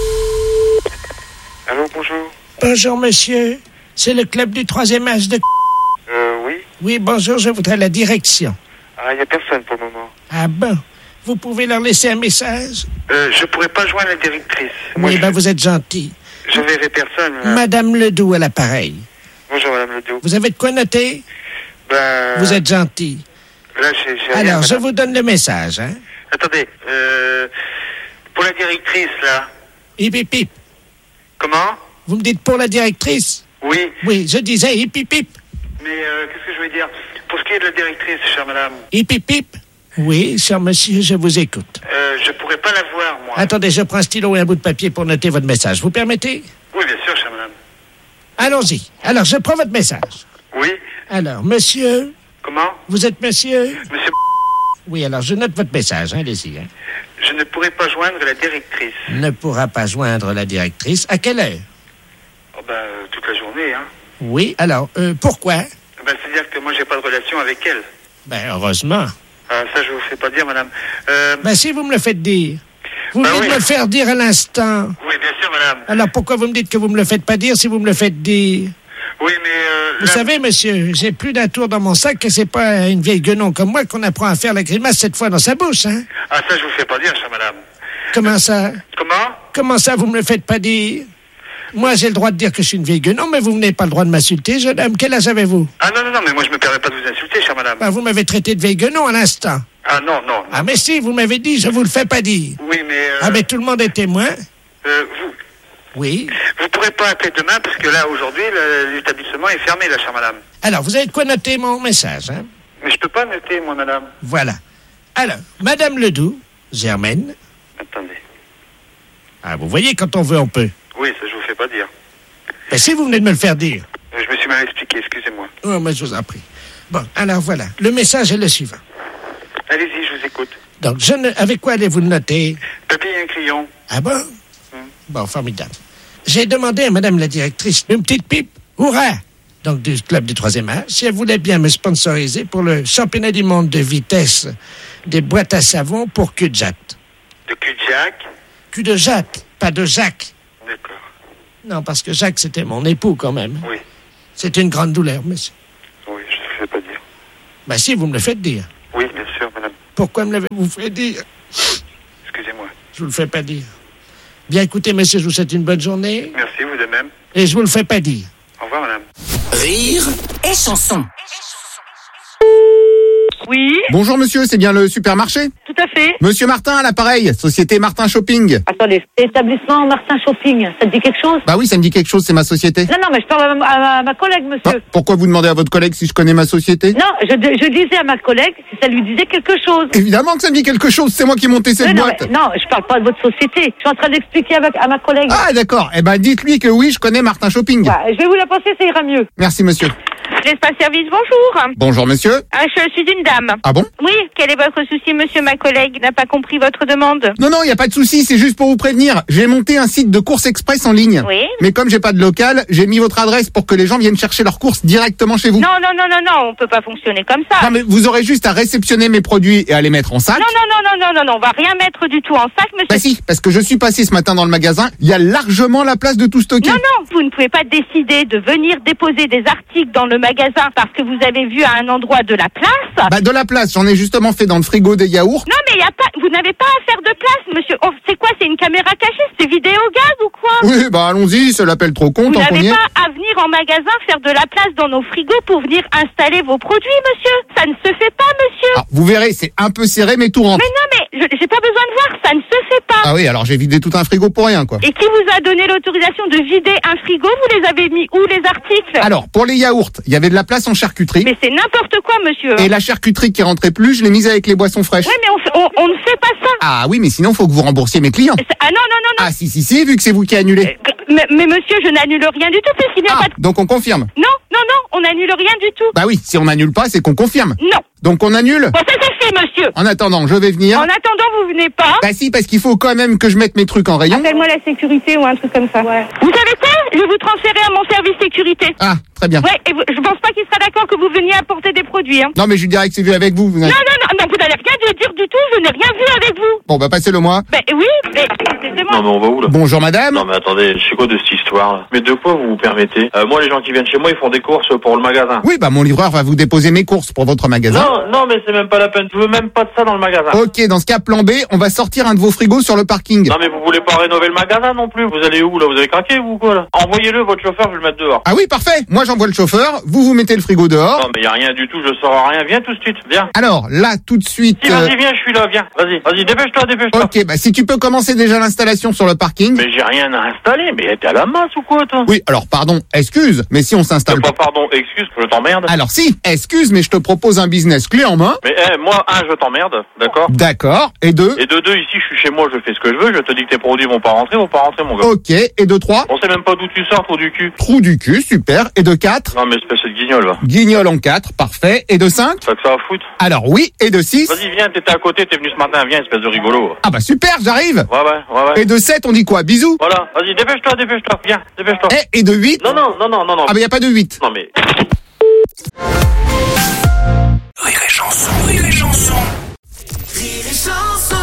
Allô, bonjour. Bonjour, monsieur. C'est le club du troisième âge de... Euh, oui. Oui, bonjour, je voudrais la direction. Ah, il n'y a personne pour le moment. Ah bon? Vous pouvez leur laisser un message? Euh, je pourrais pas joindre la directrice. Moi, Oui, je, ben vous êtes gentil. je verrai personne. là. Madame Ledoux à l'appareil. Bonjour, madame Ledoux. Vous avez de quoi noter? Ben, Vous êtes gentil. là, j'ai, j'ai rien, Alors, je madame. vous donne le message, hein? Attendez, euh, pour la directrice, là. Hip, hip, hip. Comment? Vous me dites pour la directrice? Oui. Oui, je disais hip, hip, hip. Mais euh, qu'est-ce que je veux dire? Pour ce qui est de la directrice, chère madame, Hip, hip, hip. Oui, cher monsieur, je vous écoute. euh, je pourrais pas la voir, moi. Attendez, je prends un stylo et un bout de papier pour noter votre message. Vous permettez? Oui, bien sûr, chère madame. Allons-y. Alors, je prends votre message. Oui. Alors, monsieur, Comment? vous êtes monsieur? Monsieur, Oui, alors je note votre message, hein, allez-y. Hein. je ne pourrais pas joindre la directrice. Ne pourra pas joindre la directrice. À quelle heure? Oh, ben, euh, toute la journée, hein. Oui, alors, euh, pourquoi? Ben, c'est-à-dire que moi, j'ai pas de relation avec elle. Ben, heureusement. Ah, ça, je vous fais pas dire, madame. Euh, Ben, si vous me le faites dire. Vous Ben venez oui. de me le faire dire à l'instant. oui, bien sûr, madame. Alors, pourquoi vous me dites que vous me le faites pas dire si vous me le faites dire? Oui, mais... Euh, Vous là- savez, monsieur, j'ai plus d'un tour dans mon sac que c'est pas une vieille guenon comme moi qu'on apprend à faire la grimace cette fois dans sa bouche, hein? Ah, ça, je vous fais pas dire, chère madame. Comment ça? Comment? Comment ça, vous me le faites pas dire? Moi, j'ai le droit de dire que je suis une vieille guenon, mais vous n'avez pas le droit de m'insulter, jeune homme. Quel âge avez-vous? Ah, non, non, non, mais moi, je me permets pas de vous insulter, chère madame. Ben, vous m'avez traité de vieille guenon à l'instant. Ah, non, non. Ah, mais si, vous m'avez dit, je vous le fais pas dire. Oui, mais... Euh, Ah, mais tout le monde est témoin. euh, vous... Oui. Vous pourrez pas appeler demain, parce que là, aujourd'hui, le- l'établissement est fermé, là, chère madame. Alors, vous avez de quoi noter mon message, hein? Mais je peux pas noter, moi, madame. Voilà. Alors, Madame Ledoux, Germaine. Attendez. Ah, vous voyez, quand on veut, on peut. Oui, ça, je vous fais pas dire. Ben, si vous venez de me le faire dire. Euh, Je me suis mal expliqué, excusez-moi. Oh, mais je vous en prie. Bon, alors voilà. Le message est le suivant. Allez-y, je vous écoute. Donc, je ne... avec quoi allez-vous le noter? Papier et un crayon. Ah bon? Bon, formidable. J'ai demandé à Madame la directrice une petite pipe. Hurrah! donc du club du troisième âge, si elle voulait bien me sponsoriser pour le championnat du monde de vitesse des boîtes à savon pour cul de jatte. De cul de Jacques? Cul de jatte, pas de Jacques. D'accord. Non, parce que Jacques, c'était mon époux quand même. Oui. C'est une grande douleur, monsieur. Oui, je ne le fais pas dire. Bah si, vous me le faites dire. Oui, bien sûr, madame. Pourquoi me l'avez-vous fait dire? Excusez-moi. Je vous le fais pas dire. Bien, écoutez, monsieur, je vous souhaite une bonne journée. Merci, vous de même. Et je vous le fais pas dire. Au revoir, madame. Rire et chanson. Oui. Bonjour monsieur, c'est bien le supermarché? Tout à fait. Monsieur Martin à l'appareil, société Martin Shopping. Attendez, établissement Martin Shopping, ça te dit quelque chose? Bah oui, ça me dit quelque chose, c'est ma société. Non, non, mais je parle à ma, à ma collègue, monsieur. Ah, pourquoi vous demandez à votre collègue si je connais ma société? Non, je, je disais à ma collègue si ça lui disait quelque chose. Évidemment que ça me dit quelque chose, c'est moi qui ai monté cette Mais non, boîte. mais non, je parle pas de votre société. Je suis en train d'expliquer à ma, à ma collègue. Ah d'accord, eh ben dites-lui que oui, je connais Martin Shopping. Ouais, je vais vous la passer, ça ira mieux. Merci monsieur. L'espace service, bonjour. Bonjour monsieur. Ah, je suis une dame. Ah bon? Oui, quel est votre souci, monsieur? Ma collègue n'a pas compris votre demande. Non, non, il n'y a pas de souci, c'est juste pour vous prévenir. J'ai monté un site de courses express en ligne. Oui. Mais comme j'ai pas de local, j'ai mis votre adresse pour que les gens viennent chercher leurs courses directement chez vous. Non, non, non, non, non, on peut pas fonctionner comme ça. Non, mais vous aurez juste à réceptionner mes produits et à les mettre en sac. Non, non, non, non, non, non, non, on va rien mettre du tout en sac, monsieur. Bah si, parce que je suis passé ce matin dans le magasin, il y a largement la place de tout stocker. Non, non, vous ne pouvez pas décider de venir déposer des articles dans le magasin parce que vous avez vu à un endroit de la place. Bah de la place, j'en ai justement fait dans le frigo des yaourts. Non, mais y a pas, vous n'avez pas à faire de place, monsieur. Oh, c'est quoi, c'est une caméra cachée? C'est vidéo gaz ou quoi? Oui, bah allons-y, c'est l'appel trop con, Vous tant qu'on y n'avez est. pas à venir en magasin faire de la place dans nos frigos pour venir installer vos produits, monsieur. Ça ne se fait pas, monsieur. Ah, vous verrez, c'est un peu serré, mais tout rentre. Mais non, mais je- j'ai pas besoin de voir, ça ne se fait pas. Ah oui, alors j'ai vidé tout un frigo pour rien, quoi. Et qui vous a donné l'autorisation de vider un frigo? Vous les avez mis où, les articles? Alors, pour les yaourts, il y avait de la place en charcuterie. Mais c'est n'importe quoi, monsieur. Et la charcuterie qui rentrait plus, je l'ai mise avec les boissons fraîches. Ouais, mais on, fait- on, on ne fait pas ça. Ah oui, mais sinon, faut que vous remboursiez mes clients. C'est- Ah non, non, non, non. Ah si, si, si, vu que c'est vous qui annulez. Mais, mais monsieur, je n'annule rien du tout parce qu'il n'y a pas de... Donc on confirme. Non, non, non, on n'annule rien du tout. Bah oui, si on annule pas, c'est qu'on confirme. Non. Donc on annule. Bon, ça c'est fait, monsieur. En attendant, je vais venir. En attendant, vous venez pas. Bah si, parce qu'il faut quand même que je mette mes trucs en rayon. Appelle-moi la sécurité ou un truc comme ça. Ouais. Vous savez quoi? Je vais vous transférer à mon service sécurité. Ah, très bien. Ouais, et vous- je pense pas qu'il sera d'accord que vous veniez apporter des produits. Hein. Non, mais je lui dirai que c'est vu avec vous. vous Non, n'avez- non, non, non, vous n'allez rien de dire du tout. Je n'ai rien vu avec vous. Bon, bah passez-le moi. Ben oui, mais excusez-moi. Non mais on va où là? Bonjour madame. Non mais attendez, c'est quoi de cette histoire là? Mais de quoi vous vous permettez? euh, Moi les gens qui viennent chez moi ils font des courses pour le magasin. Oui, bah mon livreur va vous déposer mes courses pour votre magasin. Non, non mais c'est même pas la peine, je veux même pas de ça dans le magasin. Ok, dans ce cas, plan B, on va sortir un de vos frigos sur le parking. Non mais vous voulez pas rénover le magasin non plus? Vous allez où là? Vous avez craqué vous ou quoi là? Envoyez-le votre chauffeur, je vais le mettre dehors. Ah oui, parfait. Moi, j'envoie le chauffeur. Vous, vous mettez le frigo dehors. Non mais y a rien du tout, je sors à rien, viens tout de suite, viens. Alors, là, tout de suite... Si euh, vas-y viens, je suis là, viens, vas-y, vas-y, dépêche-toi, dépêche-toi. Ok, bah si tu peux commencer déjà l'installation sur le parking. Mais j'ai rien à installer, mais t'es à la masse ou quoi toi? Oui, alors pardon, excuse, mais si on s'installe Pas pardon, excuse, je t'emmerde. Alors si, excuse, mais je te propose un business clé en main. Mais eh, moi, un, je t'emmerde, d'accord? D'accord. Et deux. Et de deux, ici, je suis chez moi, je fais ce que je veux, je te dis que tes produits vont pas rentrer, vont pas rentrer, mon gars. Ok. Et de trois. On sait même pas d'où tu sors, trou du cul. Trou du cul, super. Et de quatre. Non, mais espèce de guignol, va. Guignol en quatre, parfait. Et de cinq. Ça que ça va foutre. Alors oui. Et de six. Vas-y, viens, t'étais à côté, t'es venu ce matin, viens, espèce de rigolo. Ah bah super, j'arrive. Ouais, ouais, ouais, ouais. Et de sept, on dit quoi? Bisous. Voilà, vas-y, dépêche-toi, dépêche-toi, viens, dépêche-toi. Et, et de huit. Non, non, non, non, non, non. Ah bah y a pas de huit. Non, mais... Rire et chanson, rire et chanson. Rire et chanson.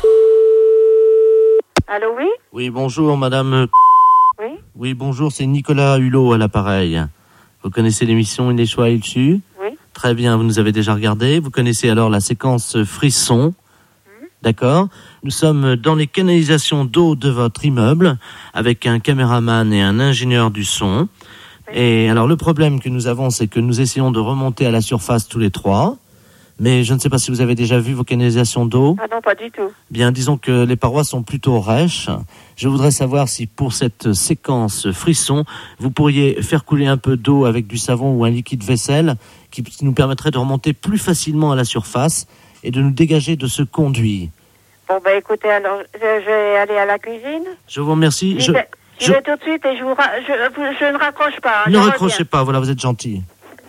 Allô, oui? Oui, bonjour, madame. Oui? Oui, bonjour, c'est Nicolas Hulot à l'appareil. Vous connaissez l'émission Il est choix, il su? Oui. Très bien, vous nous avez déjà regardé. Vous connaissez alors la séquence frisson. D'accord. Nous sommes dans les canalisations d'eau de votre immeuble avec un caméraman et un ingénieur du son. Et alors le problème que nous avons, c'est que nous essayons de remonter à la surface tous les trois. Mais je ne sais pas si vous avez déjà vu vos canalisations d'eau. Ah non, pas du tout. Bien, disons que les parois sont plutôt rêches. Je voudrais savoir si pour cette séquence frisson, vous pourriez faire couler un peu d'eau avec du savon ou un liquide vaisselle qui nous permettrait de remonter plus facilement à la surface et de nous dégager de ce conduit. Bon, bah écoutez, alors, je, je vais aller à la cuisine. Je vous remercie. J'y Je, vais, j'y je- vais tout de suite et je, vous ra- je, vous- je ne raccroche pas. hein, ne je raccrochez reviens. pas, voilà, vous êtes gentil.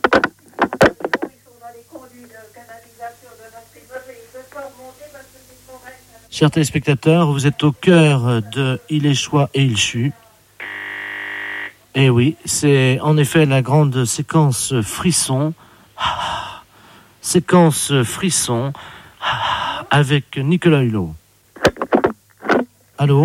Chers téléspectateurs, vous êtes au cœur de Il est choix et il chut. Eh oui, c'est en effet la grande séquence frisson. Ah, séquence frisson ah, avec Nicolas Hulot. Allô ?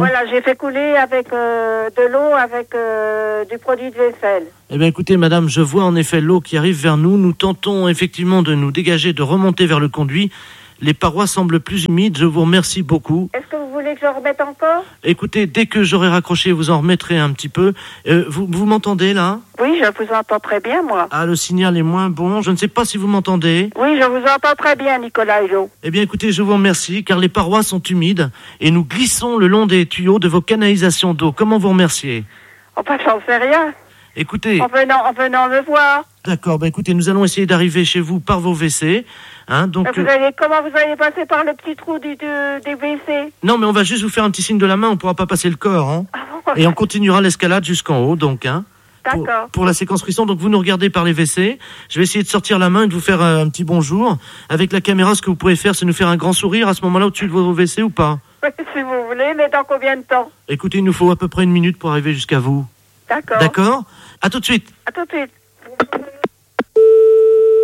Voilà, j'ai fait couler avec euh, de l'eau avec euh, du produit de vaisselle. Eh bien écoutez madame, je vois en effet l'eau qui arrive vers nous. Nous tentons effectivement de nous dégager, de remonter vers le conduit. Les parois semblent plus humides, je vous remercie beaucoup. Est-ce que vous voulez que je remette encore ? Écoutez, dès que j'aurai raccroché, vous en remettrez un petit peu. Euh, vous, vous m'entendez là ? Oui, je vous entends très bien, moi. Ah, le signal est moins bon, je ne sais pas si vous m'entendez. Oui, je vous entends très bien, Nicolas Hulot. Eh bien écoutez, je vous remercie, car les parois sont humides et nous glissons le long des tuyaux de vos canalisations d'eau. Comment vous remercier ? Enfin, j'en sais rien. Écoutez... En venant, en venant me voir. D'accord, ben écoutez, nous allons essayer d'arriver chez vous par vos W C. Hein, donc, vous allez, comment vous allez passer par le petit trou du, du, des W C ? Non, mais on va juste vous faire un petit signe de la main, on ne pourra pas passer le corps. Hein. Ah bon ? Et on continuera l'escalade jusqu'en haut, donc. Hein, D'accord. Pour, pour la séquence frisson, donc vous nous regardez par les W C. Je vais essayer de sortir la main et de vous faire un, un petit bonjour. Avec la caméra, ce que vous pouvez faire, c'est nous faire un grand sourire à ce moment-là au-dessus de vos W C ou pas ? Oui, si vous voulez, mais dans combien de temps ? Écoutez, il nous faut à peu près une minute pour arriver jusqu'à vous. D'accord. D'accord ? À tout de suite. À tout de suite. Allô ?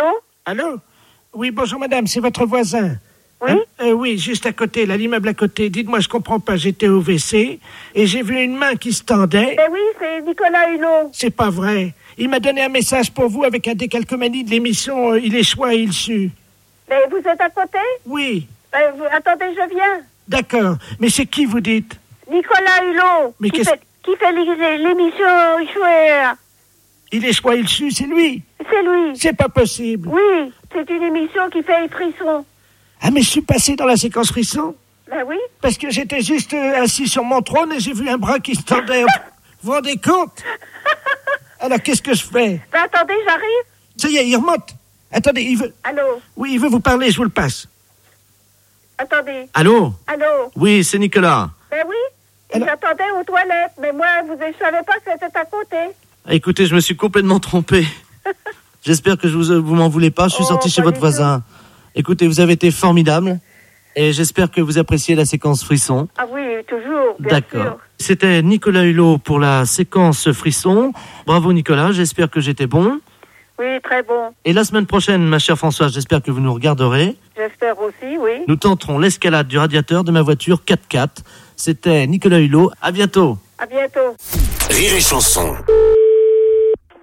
Allô ? Oui, bonjour madame, c'est votre voisin. Oui hein euh, Oui, juste à côté, là, l'immeuble à côté. Dites-moi, je comprends pas, j'étais au W C et j'ai vu une main qui se tendait. Ben oui, c'est Nicolas Hulot. C'est pas vrai. Il m'a donné un message pour vous avec un décalcomanie de l'émission euh, Il est choix et il sue. Mais vous êtes à côté ? Oui. Ben, vous, attendez, je viens. D'accord, mais c'est qui vous dites ? Nicolas Hulot. Mais qui qu'est-ce... fait, qui fait l'émission Chouer. Il est choix, il sue, c'est lui. C'est lui. C'est pas possible. Oui, c'est une émission qui fait frisson. Ah, mais je suis passé dans la séquence frisson. Ben oui. Parce que j'étais juste euh, assis sur mon trône et j'ai vu un bras qui se tendait. Vous vous rendez compte ? Alors, qu'est-ce que je fais ? Ben attendez, j'arrive. Ça y est, il remonte. Attendez, il veut... Allô ? Oui, il veut vous parler, je vous le passe. Attendez. Allô ? Allô ? Oui, c'est Nicolas. Ben oui. Et j'attendais aux toilettes, mais moi, vous, je savais pas que c'était à côté. Écoutez, je me suis complètement trompé. J'espère que je vous, vous m'en voulez pas. Je suis oh, sorti chez votre voisin. Écoutez, vous avez été formidable. Et j'espère que vous appréciez la séquence frisson. Ah oui, toujours, bien D'accord. sûr. C'était Nicolas Hulot pour la séquence frisson. Bravo Nicolas, j'espère que j'étais bon. Oui, très bon. Et la semaine prochaine, ma chère Françoise, j'espère que vous nous regarderez. J'espère aussi, oui. Nous tenterons l'escalade du radiateur de ma voiture quatre-quatre. C'était Nicolas Hulot. À bientôt. À bientôt. Rire et chanson. Allô ?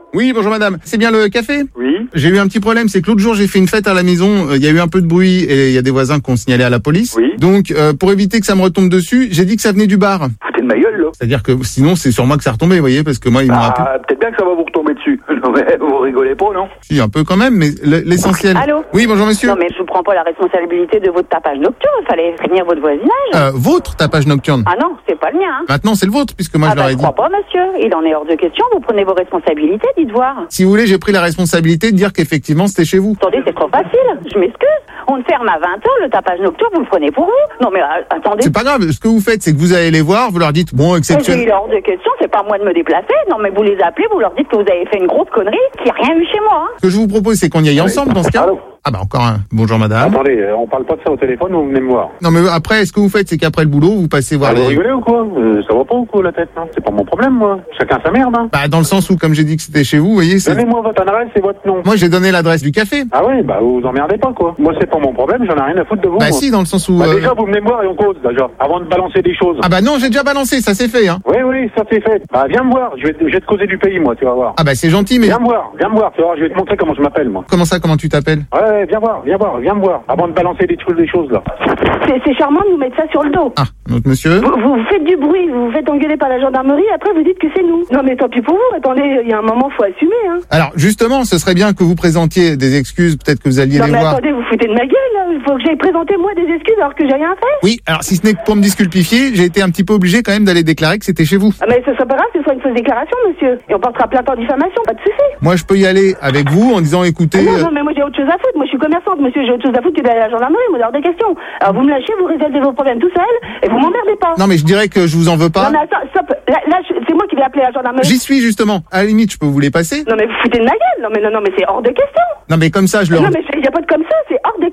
Oui, bonjour madame. C'est bien le café ? Oui. J'ai eu un petit problème, c'est que l'autre jour j'ai fait une fête à la maison, il y a eu un peu de bruit et il y a des voisins qui ont signalé à la police. Oui. Donc euh, pour éviter que ça me retombe dessus, j'ai dit que ça venait du bar. Foutez de ma gueule là. C'est-à-dire que sinon c'est sur moi que ça retombait, vous voyez, parce que moi ils m'ont ah, rappelé. Peut-être bien que ça va vous retomber dessus. Non mais vous rigolez pas, non ? Si, un peu quand même, mais l'essentiel. Allô ? Oui, bonjour monsieur. Non mais je vous prends pas la responsabilité de votre tapage nocturne, il fallait prévenir votre voisinage. Euh, votre tapage nocturne. Ah non, c'est pas le mien. Hein. Maintenant c'est le vôtre, puisque moi ah je leur bah, ai je dit. crois pas monsieur, il en est hors de question, vous prenez vos responsabilités, dites voir. Si vous voulez, j'ai pris la responsabilité de dire qu'effectivement c'était chez vous. Attendez, c'est trop facile, je m'excuse. On ferme à vingt heures, le tapage nocturne, vous le prenez pour vous. Non mais euh, attendez. C'est pas grave, ce que vous faites, c'est que vous allez les voir, vous leur dites, bon, exceptionnel. Il est hors de question, c'est pas moi de me déplacer. Non mais vous les appelez, vous leur dites que vous avez fait une grosse connerie, qu'il n'y a rien eu chez moi. Hein. Ce que je vous propose, c'est qu'on y aille ensemble dans ce cas. Allô ? Ah bah encore un. Bonjour madame. Attendez, on parle pas de ça au téléphone, vous venez me voir. Non mais après, ce que vous faites, c'est qu'après le boulot, vous passez voir ah, les... Vous rigolez ou quoi euh, Ça va pas ou quoi la tête, non ? C'est pas mon problème, moi. Chacun sa merde, hein. Bah dans le sens où, comme j'ai dit que c'était chez vous, vous voyez, c'est... Donnez-moi votre adresse et votre nom. Moi j'ai donné l'adresse du café. Ah ouais, bah vous vous emmerdez pas, quoi. Moi c'est pas mon problème, j'en ai rien à foutre de vous. Bah moi. si, dans le sens où... Bah euh... déjà, vous venez me voir et on cause, déjà, avant de balancer des choses. Ah bah non, j'ai déjà balancé, ça c'est fait, hein. Oui, oui, ça c'est fait. Bah viens me voir, je vais, te, je vais te causer du pays, moi, tu vas voir. Ah bah c'est gentil, mais... Viens me voir, viens me voir, tu vas voir, je vais te montrer comment je m'appelle, moi. Comment ça, comment tu t'appelles ? Ouais, ouais, viens voir, viens voir, viens me voir, avant de balancer des trucs, des choses, là. C'est charmant de nous mettre ça sur le dos. Ah, notre monsieur. Vous, vous faites du bruit, vous vous faites engueuler par la gendarmerie, après vous dites que c'est nous. Non mais tant pis pour vous, attendez, il y a un moment, faut assumer, hein. Alors, justement, ce serait bien que vous présentiez des excuses, peut-être que vous alliez non, les mais voir. attendez, vous foutez de ma gueule, là. Il faut que j'aille présenter moi des excuses alors que j'ai rien fait. Oui, alors si ce n'est que pour me disculpifier, j'ai été un petit peu obligé quand même d'aller déclarer que c'était chez vous. Ah mais ce serait pas grave, ce soit une fausse déclaration, monsieur. Et on portera plainte en diffamation, pas de souci. Moi, je peux y aller avec vous en disant, écoutez... Ah non, euh... non, mais moi j'ai autre chose à foutre. Moi je suis commerçante, monsieur, j'ai autre chose à foutre que d'aller à la gendarmerie, moi, hors de question. Alors vous me lâchez, vous résolvez vos problèmes tout seul, et vous m'emmerdez pas. Non, mais je dirais que je vous en veux pas. Non, mais attends, stop. Là, là je- c'est moi qui vais appeler la gendarmerie. J'y suis, justement. À la limite, je peux vous les passer. Non, mais vous foutez de ma gueule. Non, mais non, non, mais c'est hors de question. Non, mais comme ça, je leur... Non, mais il n'y a pas de comme ça, c'est hors de question. Écoutez,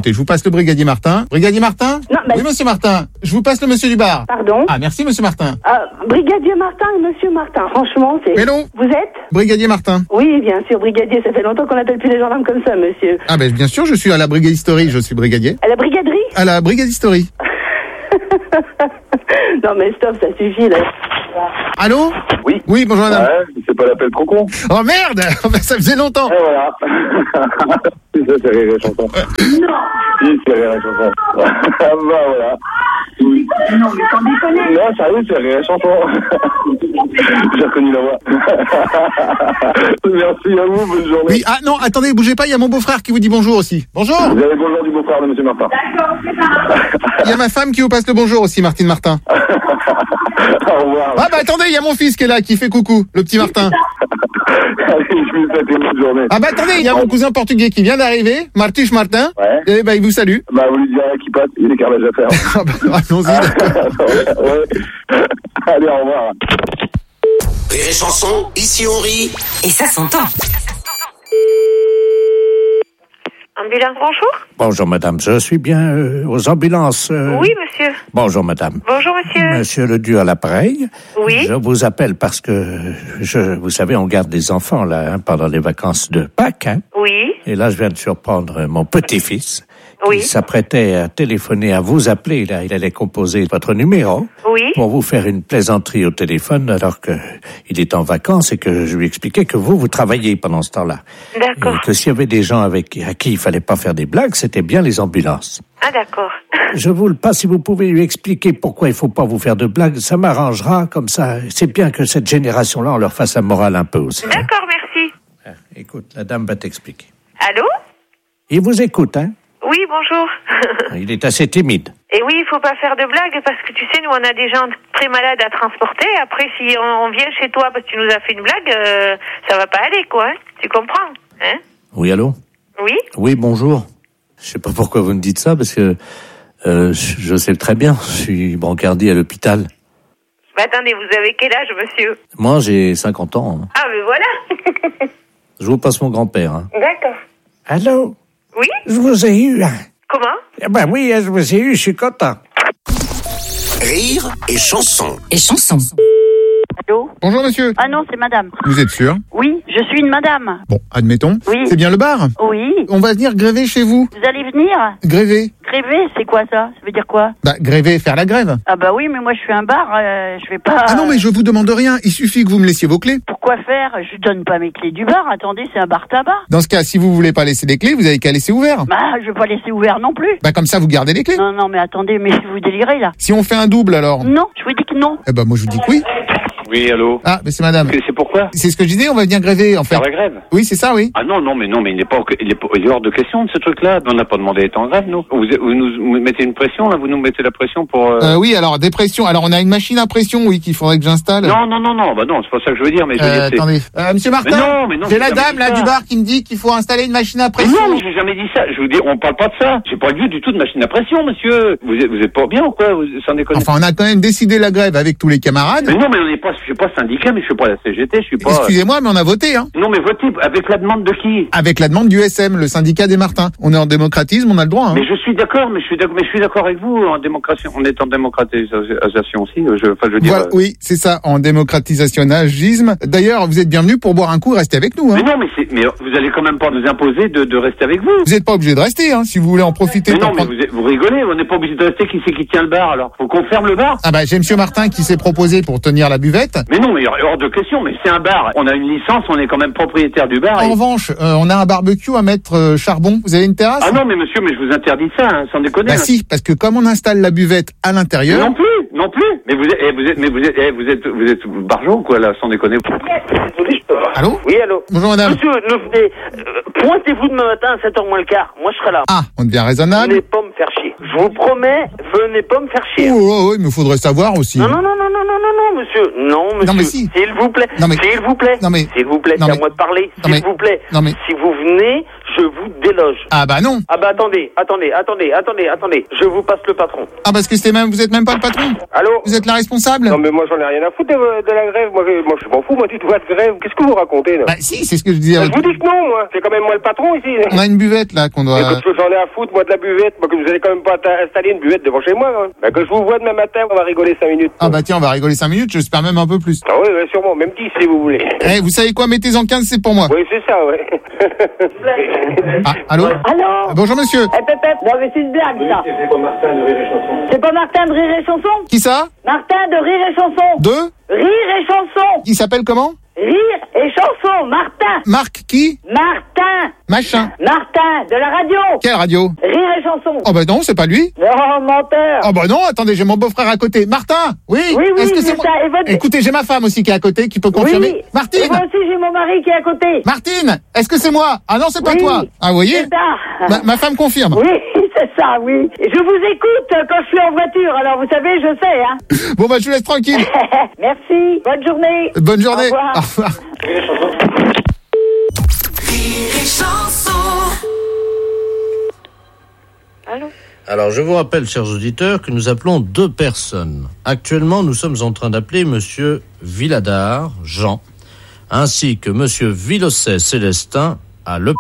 écoutez, je vous passe le brigadier Martin. Brigadier Martin? Non, bah... Oui, monsieur Martin. Je vous passe le monsieur du bar. Pardon? Ah, merci, monsieur Martin. Ah, brigadier Martin et monsieur Martin, franchement, c'est... Hello. Vous êtes? Brigadier Martin. Oui, bien sûr, brigadier, ça fait longtemps qu'on appelle plus les gendarmes comme ça, monsieur. Ah, ben, bien sûr, je suis à la brigadisterie, je suis brigadier. À la brigaderie? À la brigadisterie. Non, mais stop, ça suffit, là. Allô? Oui. Oui, bonjour madame. Ouais, c'est pas l'appel trop con. Oh merde. Ça faisait longtemps. Et voilà. Ça, c'est Rire et Chanson. Non. Si, c'est Rire et Chanson. Ah bah voilà. Oui. Non, mais sans déconner. Non, sérieux, c'est Rire et Chanson. J'ai reconnu la voix. Merci à vous, bonne journée. Oui, ah non, attendez, bougez pas, il y a mon beau-frère qui vous dit bonjour aussi. Bonjour. Vous avez le bonjour du beau-frère de monsieur Martin. D'accord, c'est ça. Il y a ma femme qui vous passe le bonjour aussi, Martine Martin. Au revoir. Ah bah attendez, il y a mon fils qui est là, qui fait coucou, le petit Martin. Allez, je vous souhaite une bonne journée. Ah bah attendez, il y a mon cousin portugais qui vient d'arriver, Martus Martin. Ouais. Et bah il vous salue. Bah vous lui direz qu'il passe, il y a des carrelages à faire. Ah bah allons-y, d'accord. Ouais. Allez, au revoir. Rire et Chanson, ici on rit. Et ça s'entend. Ambulance, bonjour. Bonjour madame, je suis bien euh, aux ambulances. Euh... Oui, monsieur. Bonjour madame. Bonjour, monsieur. Monsieur Ledu à l'appareil. Oui. Je vous appelle parce que, je, vous savez, on garde des enfants là hein, pendant les vacances de Pâques. Hein. Oui. Et là, je viens de surprendre mon petit-fils. Oui. Il s'apprêtait à téléphoner, à vous appeler. Là, il allait composer votre numéro. Oui. Pour vous faire une plaisanterie au téléphone alors que il est en vacances et que je lui expliquais que vous, vous travaillez pendant ce temps-là. D'accord. Et que s'il y avait des gens avec à qui il fallait pas faire des blagues, c'était bien les ambulances. Ah, d'accord. Je vous le passe, si vous pouvez lui expliquer pourquoi il faut pas vous faire de blagues, ça m'arrangera, comme ça. C'est bien que cette génération-là, on leur fasse la morale un peu aussi. D'accord, merci. Ah, écoute, la dame va t'expliquer. Allô? Il vous écoute, hein? Oui, bonjour. Il est assez timide. Et oui, il faut pas faire de blagues parce que tu sais, nous, on a des gens très malades à transporter. Après, si on, on vient chez toi parce que tu nous as fait une blague, euh, ça va pas aller, quoi. Hein? Tu comprends? Hein? Oui, allô? Oui? Oui, bonjour. Je sais pas pourquoi vous me dites ça, parce que euh, je, je sais très bien, je suis brancardier à l'hôpital. Bah attendez, vous avez quel âge, monsieur? Moi, j'ai cinquante ans. Hein. Ah, mais voilà. Je vous passe mon grand-père. Hein. D'accord. Allô? Oui? Je vous ai eu. Comment? Eh ben oui, je vous ai eu, je suis content. Rire et Chanson. Et Chanson. Allô? Bonjour monsieur. Ah non, c'est madame. Vous êtes sûr? Oui, je suis une madame. Bon, admettons. Oui. C'est bien le bar? Oui. On va venir gréver chez vous. Vous allez venir? Gréver? Gréver, c'est quoi ça? Ça veut dire quoi? Bah, gréver, faire la grève. Ah bah oui, mais moi je suis un bar, euh, je vais pas... Ah non, mais je vous demande rien. Il suffit que vous me laissiez vos clés. Pourquoi faire? Je donne pas mes clés du bar. Attendez, c'est un bar tabac. Dans ce cas, si vous voulez pas laisser des clés, vous avez qu'à laisser ouvert. Bah, je vais pas laisser ouvert non plus. Bah, comme ça, vous gardez les clés. Non, non, mais attendez, mais si vous délirez là. Si on fait un double, alors? Non, je vous dis que non. Eh ben, moi, je vous dis que oui. Oui, allô? Ah, mais c'est madame. C'est pourquoi? C'est ce que je disais, on va venir gréver, en fait. Faire la grève? Oui, c'est ça, oui. Ah non, non, mais non, mais il n'est pas, il est, pas- il est hors de question de ce truc-là. On n'a pas demandé d'être en grève, nous. Vous, vous nous mettez une pression, là, vous nous mettez la pression pour... Euh... Euh, oui, alors, des pressions. Alors, on a une machine à pression, oui, qu'il faudrait que j'installe. Non, non, non, non, bah non, c'est pas ça que je veux dire, mais je veux Euh, dire, c'est- attendez. Euh, monsieur Martin. Mais non, mais non, J'ai j'ai la jamais dame, dit là, ça. du bar qui me dit qu'il faut installer une machine à Mais pression. non, mais j'ai jamais dit ça. Je vous dis, on parle pas de ça. J'ai pas vu du tout de machine à pression, monsieur. Vous êtes, vous êtes pas bien ou quoi? Vous, sans déconner. Enfin, on a quand même décidé la grève avec tous les camarades. Mais non, mais on n'est pas, je suis pas syndicat, mais je suis pas la C G T, je suis pas... Excusez-moi, mais on a voté, hein. Non, mais votez avec la demande de qui? Avec la demande du S M, le syndicat des Martins. On est en démocratisme, on a le droit, hein. Mais je suis d'accord, mais je suis d'accord, mais je suis d'accord avec vous en démocratie. On est en démocratisation aussi. Je, enfin, je veux dire. Voilà, oui, c'est ça, en démocratisationnagisme. D'ailleurs, vous êtes bienvenus pour boire un coup et rester avec nous, hein. Mais non, mais c'est, mais vous allez quand même pas nous imposer de, de rester avec vous. Vous n'êtes pas obligé de rester, hein, si vous voulez en profiter. Mais pour non, mais prendre- vous, êtes- vous rigolez. On n'est pas obligé de rester. Qui c'est qui tient le bar alors? Faut qu'on ferme le bar. Ah bah, j'ai monsieur Martin qui s'est proposé pour tenir la buvette. Mais non, mais hors de question. Mais c'est un bar. On a une licence. On est quand même propriétaire du bar. En et- revanche, euh, on a un barbecue à mettre euh, charbon. Vous avez une terrasse? Ah non, mais monsieur, mais je vous interdis ça, hein, sans déconner. Bah hein. si, parce que comme on installe la buvette à l'intérieur... Non plus, non plus. Mais vous êtes, eh, vous êtes, mais vous êtes, eh, vous êtes, vous êtes barjot quoi là, sans déconner. Allô? Oui, allô? Bonjour madame. Monsieur, ne venez, euh, pointez-vous demain matin à sept heures moins le quart. Moi, je serai là. Ah, on devient raisonnable. Venez pas me faire chier. Je vous promets, venez pas me faire chier. Oh, oh, oh, il me faudrait savoir aussi. Non, non, non, non, non, non, non, non, monsieur. Non, monsieur. Non, mais si. S'il vous plaît. Non, mais- S'il vous plaît. Non, mais- S'il vous plaît, Non, c'est à mais- moi de parler. Non, S'il mais- vous plaît. Non, mais- Si vous venez, je vous déloge. Ah bah non. Ah bah attendez, attendez, attendez, attendez, attendez. Je vous passe le patron. Ah parce que c'était même, vous êtes même pas le patron. Allô? Vous êtes la responsable? Non mais moi j'en ai rien à foutre de, de la grève. Moi je, moi, je m'en fous, moi du tout de grève. Qu'est-ce que vous racontez là? Bah si, c'est ce que je disais. Bah, je vous dis que non, moi. C'est quand même moi le patron ici. On a une buvette là qu'on doit... Écoute, j'en ai à foutre, moi, de la buvette. Moi, que vous allez quand même pas installer une buvette devant chez moi. Hein. Bah, que je vous vois demain matin, on va rigoler cinq minutes. Ah bah tiens, on va rigoler cinq minutes, j'espère même un peu plus. Ah oui, ouais, sûrement, même dix si vous voulez. Eh, vous savez quoi, mettez-en quinze, c'est pour moi. Oui, c'est ça, ouais. Ah, allô? Allô? Bonjour monsieur. Eh, Pépette, non mais c'est une blague, ça. C'est pas Martin de Rire et Chanson. C'est pas Martin de Rire et Chanson? Qui ça? Martin de Rire et Chanson. De? Rire et Chanson. Il s'appelle comment? Rire et Chanson, Martin. Marc qui? Martin. Machin. Martin, de la radio. Quelle radio? Rire et Chanson. Oh bah non, c'est pas lui. Oh, menteur. Oh bah non, attendez, j'ai mon beau-frère à côté. Martin? Oui? Oui, oui, Est-ce que c'est c'est moi? ça. Et votre... Écoutez, j'ai ma femme aussi qui est à côté, qui peut confirmer. Oui. Martine! Et moi aussi, j'ai mon mari qui est à côté. Martine! Est-ce que c'est moi? Ah non, c'est pas Oui. toi. Ah, vous voyez? C'est ça. Ma, ma femme confirme. Oui, c'est ça, oui. Je vous écoute quand je suis en voiture, alors vous savez, je sais, hein. Bon bah je vous laisse tranquille. Merci, bonne journée. Bonne journée. Au revoir. Au revoir. Rire et chanson. Allô? Alors, je vous rappelle, chers auditeurs, que nous appelons deux personnes. Actuellement, nous sommes en train d'appeler Monsieur Villadard, Jean, ainsi que Monsieur Villosset, Célestin, à Le...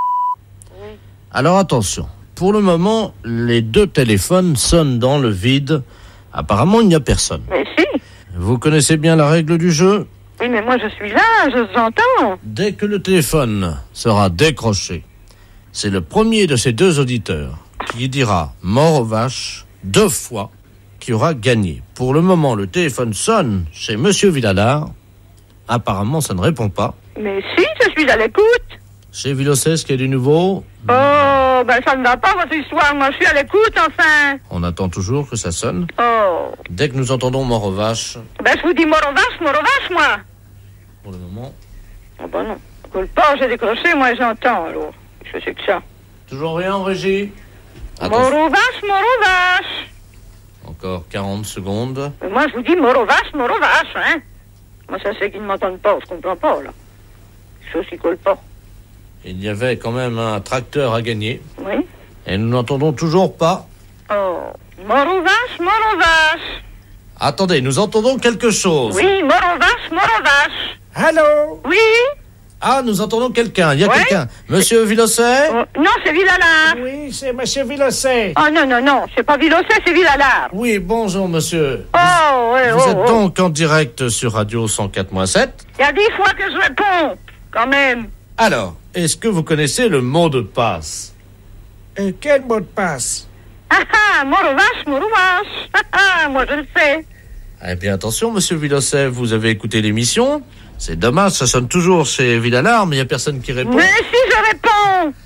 Alors, attention. Pour le moment, les deux téléphones sonnent dans le vide. Apparemment, il n'y a personne. Mais si. Vous connaissez bien la règle du jeu? Oui, mais moi je suis là, je vous entends. Dès que le téléphone sera décroché, c'est le premier de ces deux auditeurs qui dira « mort aux vaches » deux fois qui aura gagné. Pour le moment, le téléphone sonne chez Monsieur Villadard. Apparemment, ça ne répond pas. Mais si, je suis à l'écoute. Chez Villosset, ce qu'il y a du nouveau? Oh, ben ça ne va pas votre histoire, moi je suis à l'écoute, enfin. On attend toujours que ça sonne. Oh. Dès que nous entendons mort aux vaches, Ben je vous dis mort aux vaches, mort aux vaches, moi. pour le moment, Oh ben non. Coule pas, j'ai décroché, moi j'entends, alors. Je sais que ça. toujours rien en régie. Mort aux vaches, mort aux vaches. Encore quarante secondes. Mais moi je vous dis mort aux vaches, mort aux vaches, hein. Moi ça c'est qu'ils ne m'entendent pas, je comprends pas, là. Chose qui colle pas. Il y avait quand même un tracteur à gagner. Oui. Et nous n'entendons toujours pas. Oh. Mort aux vaches, mort aux vaches. Attendez, nous entendons quelque chose. Oui, mort aux vaches, mort aux vaches. Allô? Oui. Ah, nous entendons quelqu'un. Il y a Ouais. quelqu'un. Monsieur Villosset? Oh, non, c'est Villalard. Oui, c'est Monsieur Villosset. Oh non, non, non, c'est pas Villosset, c'est Villalard. Oui, bonjour monsieur. Oh, ouais, Vous oh, êtes oh. donc en direct sur Radio cent quatre point sept. Il y a dix fois que je réponds, quand même. Alors, est-ce que vous connaissez le mot de passe? Euh, quel mot de passe? Ah ah, mort aux vaches, mort aux vaches. Ah ah, moi je le sais. Eh bien, attention, monsieur Villosset, vous avez écouté l'émission. C'est dommage, ça sonne toujours chez Villalard, mais il n'y a personne qui répond. Mais si je réponds.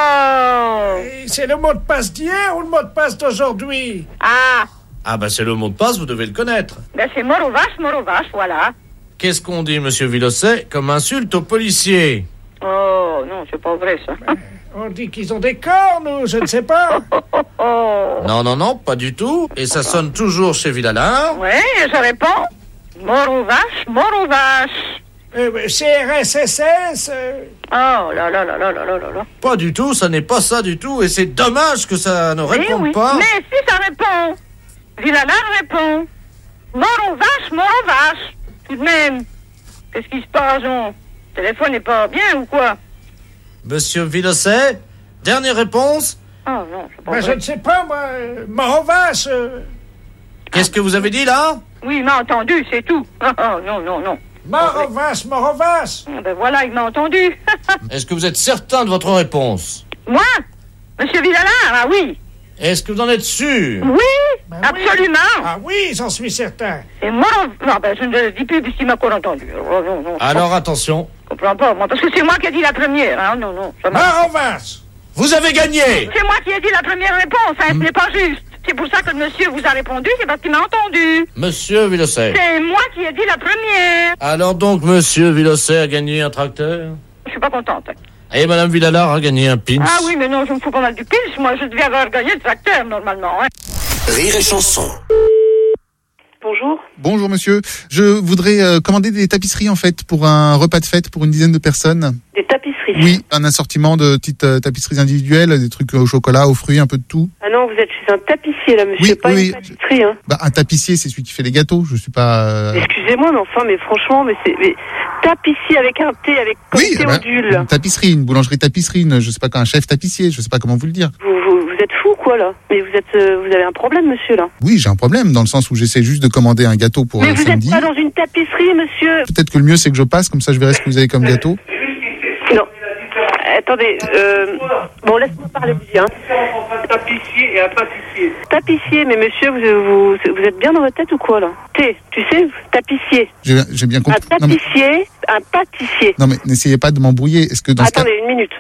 Oh. Et c'est le mot de passe d'hier ou le mot de passe d'aujourd'hui? Ah, Ah, ben c'est le mot de passe, vous devez le connaître. ben c'est mort aux vaches, mort aux vaches, voilà. Qu'est-ce qu'on dit, monsieur Villosset, comme insulte aux policiers? Oh, non, c'est pas vrai, ça. On dit qu'ils ont des cornes ou je ne sais pas. Oh. Non, non, non, pas du tout. Et ça sonne toujours chez Villalard. Ouais, je réponds. Mort aux vaches, mort aux vaches. Euh, C R S S S euh, Oh là là là là là là là là. Pas du tout, ça n'est pas ça du tout. Et c'est dommage que ça ne Oui, réponde oui. pas. Mais si ça répond. Villalard répond. Mort aux vaches, mort aux vaches. Tout de même. Qu'est-ce qui se passe, on? Le téléphone n'est pas bien ou quoi? Monsieur Villosset, dernière réponse. Oh non, c'est pas ben, je vrai. ne sais pas, moi. euh, Mort aux vaches. euh, Qu'est-ce que vous avez dit là? Oui, il m'a entendu, c'est tout. Oh, non, non, non. Mort aux vaches, mort aux vaches. Ah, ben voilà, il m'a entendu. Est-ce que vous êtes certain de votre réponse? Moi? Monsieur Villalard, ah oui. Est-ce que vous en êtes sûr? Oui, Ben oui. absolument. Ah oui, j'en suis certain. Et moi, non, ben je ne le dis plus puisqu'il m'a encore entendu. Oh, non, non, Alors attention, je comprends pas, moi, parce que c'est moi qui ai dit la première, hein, non, non. ça m'a- Mort aux vaches. vous avez gagné. C'est moi qui ai dit la première réponse, hein, ce n'est pas juste. C'est pour ça que le monsieur vous a répondu, c'est parce qu'il m'a entendu. Monsieur Villosset. C'est moi qui ai dit la première. Alors donc, monsieur Villosset a gagné un tracteur. Je suis pas contente. Et madame Villalard a gagné un pins. Ah oui, mais non, je me fous pas mal du pils. Moi, je devais avoir gagné le tracteur, normalement, hein. Rire et chanson. Bonjour. Bonjour monsieur. Je voudrais euh, commander des tapisseries en fait pour un repas de fête pour une dizaine de personnes. Des tapisseries tapisserie. Oui, un assortiment de petites euh, tapisseries individuelles, des trucs au chocolat, aux fruits, un peu de tout. Ah non, vous êtes chez un tapissier, là, monsieur, Oui, pas oui, une pâtisserie, hein. Bah, un tapissier, c'est celui qui fait les gâteaux. Je suis pas. euh, Excusez-moi, mais enfin, mais franchement, mais c'est mais, tapissier avec un T, avec comme Oui, bah, Théodule. une tapisserie, une boulangerie tapisserie, une, je sais pas quoi, un chef tapissier, je sais pas comment vous le dire. Vous, vous, vous êtes fou, quoi, là. Mais vous êtes, euh, vous avez un problème, monsieur, là. Oui, j'ai un problème dans le sens où j'essaie juste de commander un gâteau pour Mais euh, vous samedi. êtes pas dans une tapisserie, monsieur. Peut-être que le mieux c'est que je passe, comme ça je verrai ce que vous avez comme gâteau. Non. Attendez, euh... bon, laisse-moi parler aussi, hein. Un tapissier et un pâtissier. Tapissier, mais monsieur, vous, vous, vous êtes bien dans votre tête ou quoi, là? T, tu sais, tapissier. J'ai j'ai bien compris. Un Non mais, tapissier, un pâtissier. non mais n'essayez pas de m'embrouiller. Est-ce que dans ce cas, Attendez, une minute.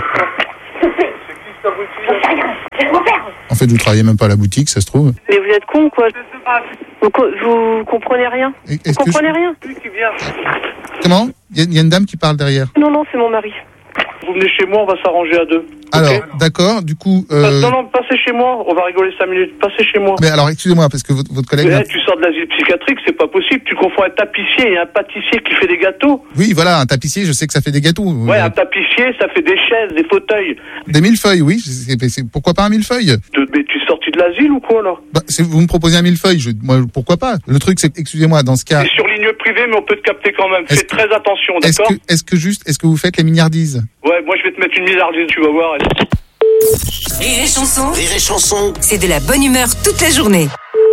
en fait, vous travaillez même pas à la boutique, ça se trouve. Mais vous êtes con, quoi. Vous, co- vous comprenez rien? Et- Vous est-ce que comprenez rien? Comment? Il y, a- il y a une dame qui parle derrière. Non, non, c'est mon mari. Vous venez chez moi, on va s'arranger à deux. Alors, d'accord. Du coup, euh, Non, non, passez chez moi, on va rigoler cinq minutes. Passez chez moi. mais alors, excusez-moi, parce que votre, votre collègue. Mais vient- là, tu sors de l'asile psychiatrique, c'est pas possible. Tu confonds un tapissier et un pâtissier qui fait des gâteaux. Oui, voilà, un tapissier, je sais que ça fait des gâteaux. Ouais, Euh, un tapissier, ça fait des chaises, des fauteuils. Des millefeuilles, oui. c'est- c'est- c'est- pourquoi pas un millefeuille? De- Mais tu es sorti de l'asile ou quoi, là? Bah, c'est- vous me proposez un millefeuille, je, moi, pourquoi pas? Le truc, c'est, excusez-moi, dans ce cas, C'est sur ligne privée, mais on peut te capter quand même. Fais très attention, est-ce d'accord? que, est-ce que juste, est-ce que vous faites les milliardises? Ouais, moi je vais te mettre une milliardise, tu vas voir. Rire et chanson, Rire et chanson. c'est de la bonne humeur toute la journée.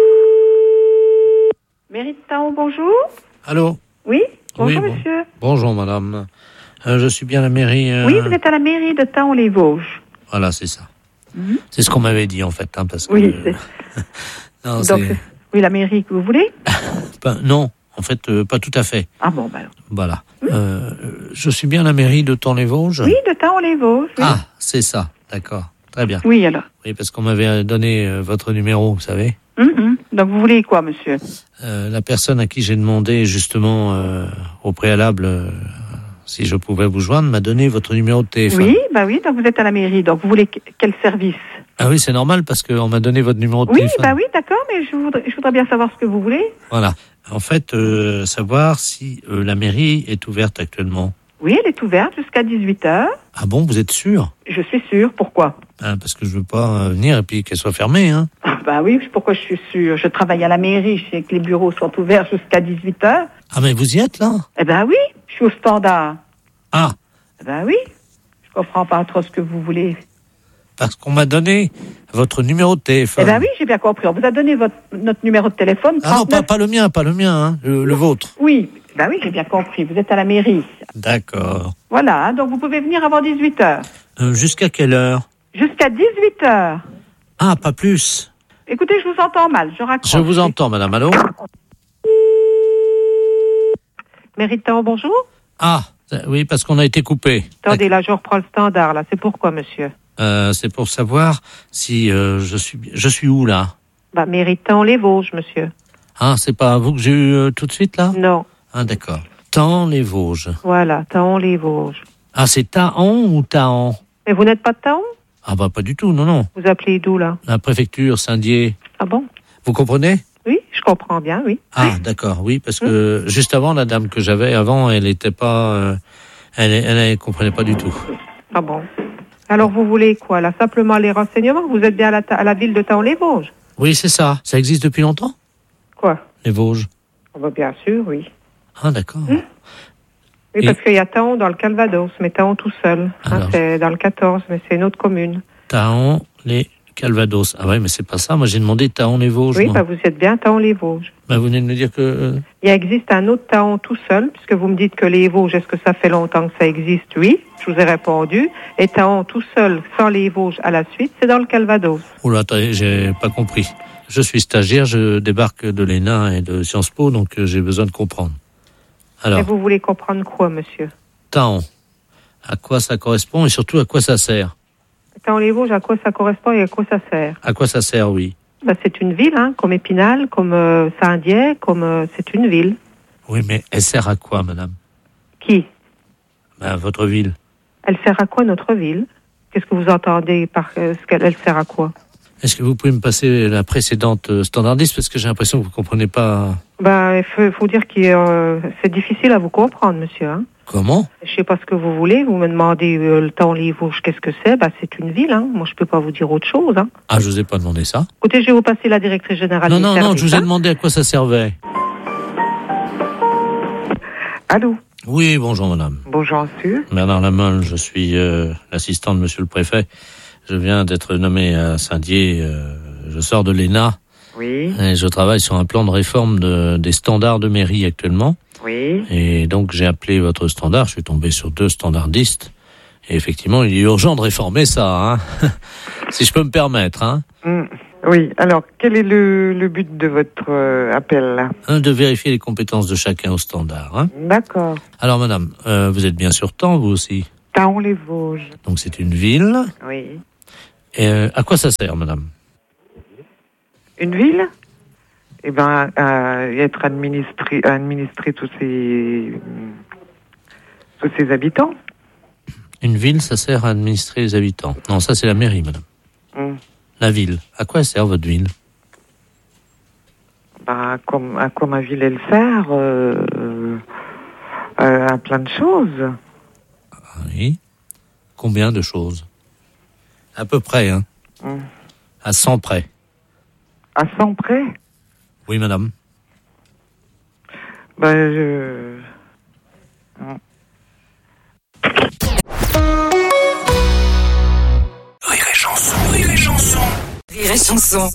Mairie de Taon, bonjour. Allô? Oui, bonjour Oui, bon- monsieur. Bonjour, madame. Euh, je suis bien à la mairie. euh, Oui, vous êtes à la mairie de Taon-les-Vosges. Voilà, c'est ça. Mhm. C'est ce qu'on m'avait dit, en fait. Hein, parce que, Oui, c'est- non, Donc, c'est- c'est- oui, la mairie que vous voulez. pas- non, en fait, euh, pas tout à fait. Ah bon, bah alors. Voilà. Euh, je suis bien à la mairie de Taon-les-Vosges. Oui, de Taon-les-Vosges. Oui. Ah, c'est ça. D'accord. Très bien. Oui, alors. Oui, parce qu'on m'avait donné euh, votre numéro, vous savez. Mhm. Donc, vous voulez quoi, monsieur? Euh, la personne à qui j'ai demandé justement euh, au préalable euh, si je pouvais vous joindre m'a donné votre numéro de téléphone. Oui, bah oui, donc vous êtes à la mairie. Donc, vous voulez que- quel service? Ah oui, c'est normal parce qu'on m'a donné votre numéro de Oui, téléphone. bah oui, d'accord, mais je voudrais, je voudrais bien savoir ce que vous voulez. Voilà. En fait, euh, savoir si euh, la mairie est ouverte actuellement. Oui, elle est ouverte jusqu'à dix-huit heures. Ah bon, vous êtes sûr? Je suis sûre. Pourquoi? Ah, parce que je veux pas euh, venir et puis qu'elle soit fermée, hein. Ah, bah oui, pourquoi je suis sûre? Je travaille à la mairie, je sais que les bureaux sont ouverts jusqu'à dix-huit heures. Ah mais vous y êtes là? Eh ben oui, je suis au standard. Ah, Eh ben oui, je comprends pas trop ce que vous voulez. parce qu'on m'a donné votre numéro de téléphone. Eh ben oui, j'ai bien compris. On vous a donné votre, notre numéro de téléphone. Ah non, pas, trente-neuf. pas le mien, pas le mien, hein, le, le vôtre. Oui, ben oui, j'ai bien compris. Vous êtes à la mairie. D'accord. Voilà, hein, donc vous pouvez venir avant dix-huit heures. Euh, jusqu'à quelle heure? Jusqu'à dix-huit heures. Ah, pas plus. Écoutez, je vous entends mal, je raccroche. Je vous entends, madame. Allô? Méritant, bonjour. Ah, euh, oui, parce qu'on a été coupé. Attendez, là, je reprends le standard, là. C'est pourquoi, monsieur? Euh, c'est pour savoir si euh, je suis je suis où là? Bah, Méritant les Vosges, monsieur. Ah, c'est pas vous que j'ai eu euh, tout de suite là? Non. Ah, d'accord. Taon-les-Vosges. Voilà, Taon les Vosges. Ah, c'est Taon ou Taon? Mais vous n'êtes pas de Taon? Ah bah pas du tout, non, non. Vous appelez d'où, là? La préfecture, Saint-Dié. Ah bon? Vous comprenez? Oui, je comprends bien, oui. Ah, d'accord, oui, parce que juste avant, la dame que j'avais avant, elle était pas... euh, elle, elle, elle comprenait pas du tout. Ah bon? Alors, vous voulez quoi, là? Simplement les renseignements? Vous êtes bien à la, ta- à la ville de Taon-les-Vosges? Oui, c'est ça. Ça existe depuis longtemps? Quoi? Les Vosges. Ah bah, bien sûr, oui. Ah, d'accord. Oui, Et- parce qu'il y a Taon dans le Calvados, mais Taon tout seul. Hein, Alors. c'est dans le quatorze, mais c'est une autre commune. Taon, les Calvados. Ah ouais, mais c'est pas ça. Moi, j'ai demandé Taon-les-Vosges. Oui, moi. bah, vous êtes bien Taon-les-Vosges. Bah, vous venez de me dire que... euh, Il existe un autre Taon tout seul, puisque vous me dites que les Vosges, est-ce que ça fait longtemps que ça existe? Oui, je vous ai répondu. Et Taon tout seul, sans les Vosges à la suite, c'est dans le Calvados. Oula, attendez, j'ai pas compris. Je suis stagiaire, je débarque de l'E N A et de Sciences Po, donc euh, j'ai besoin de comprendre. Alors, Et vous voulez comprendre quoi, monsieur? Taon, à quoi ça correspond et surtout à quoi ça sert? Taon-les-Vosges, à quoi ça correspond et à quoi ça sert? À quoi ça sert, oui. Bah, c'est une ville, hein, comme Épinal, comme euh, Saint-Dié, comme euh, c'est une ville. Oui, mais elle sert à quoi, madame? Qui? Ben, votre ville. Elle sert à quoi, notre ville? Qu'est-ce que vous entendez par euh, ce qu'elle elle sert à quoi? Est-ce que vous pouvez me passer la précédente euh, standardiste parce que j'ai l'impression que vous comprenez pas. Ben, il faut, faut dire que euh, c'est difficile à vous comprendre, monsieur. Hein. Comment? Je sais pas ce que vous voulez. Vous me demandez euh, le temps les Vosges, qu'est-ce que c'est? Ben, c'est une ville. Hein. Moi, je peux pas vous dire autre chose. Hein. Ah, je vous ai pas demandé ça. Écoutez, je vais vous passer la directrice générale. Non, des non, services, non, je vous ai hein. demandé à quoi ça servait. Allô? Oui, bonjour madame. Bonjour, monsieur. Bernard Lamolle, je suis euh, l'assistant de monsieur le préfet. Je viens d'être nommé à Saint-Dié. Euh, je sors de l'E N A. Oui. Et je travaille sur un plan de réforme de, des standards de mairie actuellement. Oui. Et donc j'ai appelé votre standard. Je suis tombé sur deux standardistes. Et effectivement, il est urgent de réformer ça, hein. Si je peux me permettre, hein. Mm. Oui, alors, quel est le, le but de votre euh, appel, là? Un, de vérifier les compétences de chacun au standard, hein. D'accord. Alors, madame, euh, vous êtes bien sur Thaon, vous aussi? Thaon-les-Vosges. Donc, c'est une ville. Oui. Et euh, à quoi ça sert, madame? Une ville? Eh ben, à être administré, administrer tous ses, tous ses habitants. Une ville, ça sert à administrer les habitants. Non, ça, c'est la mairie, madame. Mm. La ville. À quoi sert votre ville? Bah, comme, à quoi ma ville, elle sert euh, euh, à plein de choses. Oui. Combien de choses? À peu près, hein. Mm. À cent près. À cent près? Oui, madame. Bah, je... Mm. Rire et chanson, rire et chanson. Rire et chanson.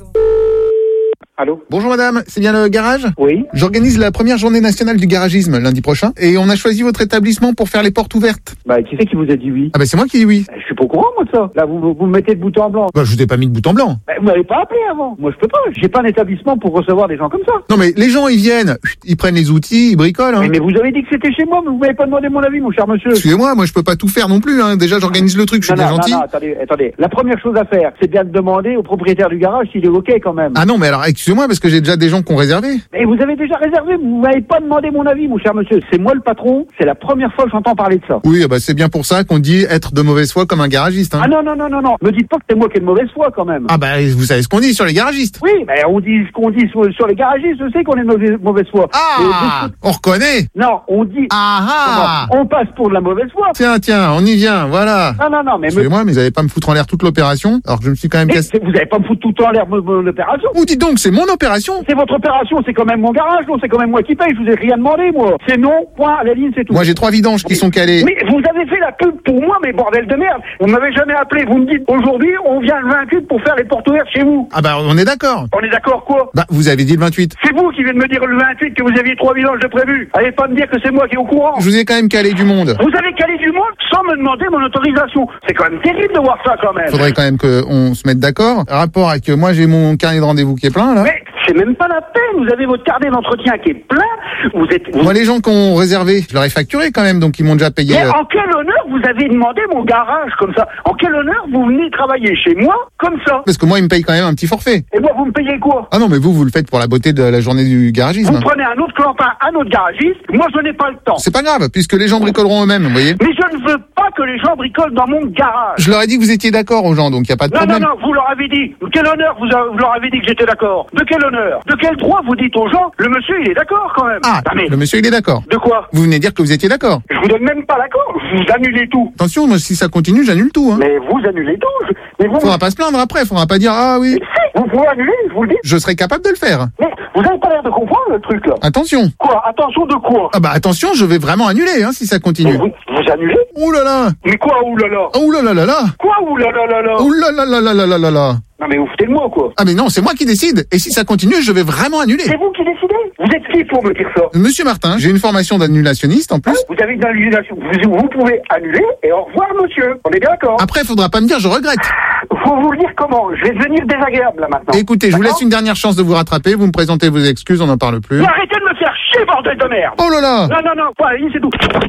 Allô? Bonjour madame, c'est bien le garage? Oui. J'organise la première journée nationale du garagisme lundi prochain et on a choisi votre établissement pour faire les portes ouvertes. Bah, qui c'est qui vous a dit oui? Ah bah c'est moi qui dis oui. Je suis pas au courant, moi, de ça. Là, vous, vous, vous me mettez le bouton en blanc. Bah je vous ai pas mis de bouton blanc. Bah, vous m'avez pas appelé avant. Moi, je peux pas. J'ai pas un établissement pour recevoir des gens comme ça. Non mais les gens ils viennent, ils prennent les outils, ils bricolent. Hein. Mais, mais vous avez dit que c'était chez moi, mais vous m'avez pas demandé mon avis, mon cher monsieur. Excusez-moi, moi je peux pas tout faire non plus. Hein. Déjà j'organise le truc, je suis non, bien non, gentil. Non, non, attendez, attendez. La première chose à faire, c'est bien de demander au propriétaire du garage s'il est ok quand même. Ah non mais alors excusez-moi parce que j'ai déjà des gens qui ont réservé. Mais vous avez déjà réservé, vous m'avez pas demandé mon avis, mon cher monsieur. C'est moi le patron, c'est la première fois que j'entends parler de ça. Oui, bah c'est bien pour ça qu'on dit être de mauvaise foi comme un garagiste. Hein. Ah non, non, non, non, non. Me dites pas que c'est moi qui ai de mauvaise foi quand même. Ah bah vous savez ce qu'on dit sur les garagistes. Oui, mais on dit ce qu'on dit sur, sur les garagistes, je sais qu'on est de mauvaise, mauvaise foi. Ah, on reconnaît. Non, on dit. Ah ah. On passe pour de la mauvaise foi. Tiens, tiens, on y vient, voilà. Non, non, non, mais. Excusez-moi, mais vous allez pas me foutre en l'air toute l'opération, alors que je me suis quand même cassé. Vous allez pas me foutre tout en l'air mon opération. Vous dites donc, c'est mon opération. C'est votre opération, c'est quand même mon garage, non, c'est quand même moi qui paye, je vous ai rien demandé, moi. C'est non, point, à la ligne, c'est tout. Moi, j'ai trois vidanges qui mais, sont calés. Mais vous avez fait la pub pour moi, mais bordel de merde. Vous m'avez jamais appelé, vous me dites, aujourd'hui, on vient le vingt-huit pour faire les portes ouvertes chez vous. Ah bah, on est d'accord. On est d'accord, quoi? Bah, vous avez dit le vingt-huit. C'est vous qui venez de me dire le vingt-huit que vous aviez trois vidanges de prévu. Allez pas me dire que c'est moi qui est au courant. Je vous ai quand même calé du monde. Vous avez calé du monde sans me demander mon autorisation. C'est quand même terrible de voir ça, quand même. Faudrait quand même qu'on se mette d'accord. Rapport avec, moi, j'ai mon carnet de rendez-vous qui est plein, là. Mais c'est même pas la peine. Vous avez votre carnet d'entretien qui est plein. Vous êtes. Vous... Moi, les gens qui ont réservé, je leur ai facturé quand même, donc ils m'ont déjà payé. Mais euh... en quel honneur vous avez demandé mon garage comme ça? En quel honneur vous venez travailler chez moi comme ça? Parce que moi, ils me payent quand même un petit forfait. Et moi, vous me payez quoi? Ah non, mais vous, vous le faites pour la beauté de la journée du garagisme. Vous prenez un autre clampin, un autre garagiste. Moi, je n'ai pas le temps. C'est pas grave, puisque les gens bricoleront eux-mêmes, vous voyez. Mais je ne veux pas que les gens bricolent dans mon garage. Je leur ai dit que vous étiez d'accord aux gens, donc il y a pas de non, problème. Non, non, vous leur avez dit. De quel honneur vous, a, vous leur avez dit que j'étais d'accord? De quel honneur? De quel droit vous dites aux gens? Le monsieur, il est d'accord quand même. Ah, ah mais... le monsieur, il est d'accord. De quoi? Vous venez dire que vous étiez d'accord. Je vous donne même pas l'accord. Vous annulez tout. Attention, moi, si ça continue, j'annule tout. Hein. Mais vous annulez tout. Mais vous... Faudra pas se plaindre après. Faudra pas dire ah oui. Mais si, vous pouvez annuler, je vous le dis. Je serai capable de le faire. Mais vous avez pas l'air de comprendre le truc là. Attention. Quoi? Attention de quoi? Ah bah attention, je vais vraiment annuler hein, si ça continue. Vous, vous annulez? Ouh là là. Mais quoi ouh là là? Ouh là là là là. Quoi ouh là là là là? Ouh là là là là là là là là. Non mais vous foutez de moi quoi. Ah mais non, c'est moi qui décide. Et si ça continue, je vais vraiment annuler. C'est vous qui décidez? Vous êtes qui pour me dire ça? Monsieur Martin, j'ai une formation d'annulationniste en plus. Vous avez une annulation. Vous, vous pouvez annuler et au revoir monsieur. On est bien d'accord? Après, faudra pas me dire je regrette. Faut vous le dire comment? Je vais devenir désagréable là maintenant. Écoutez, je vous laisse une dernière chance de vous rattraper. Vous me présentez vos excuses, on n'en parle plus. Mais arrêtez de me faire chier, bordel de merde! Oh là là! Non, non, non, pas allez, c'est tout.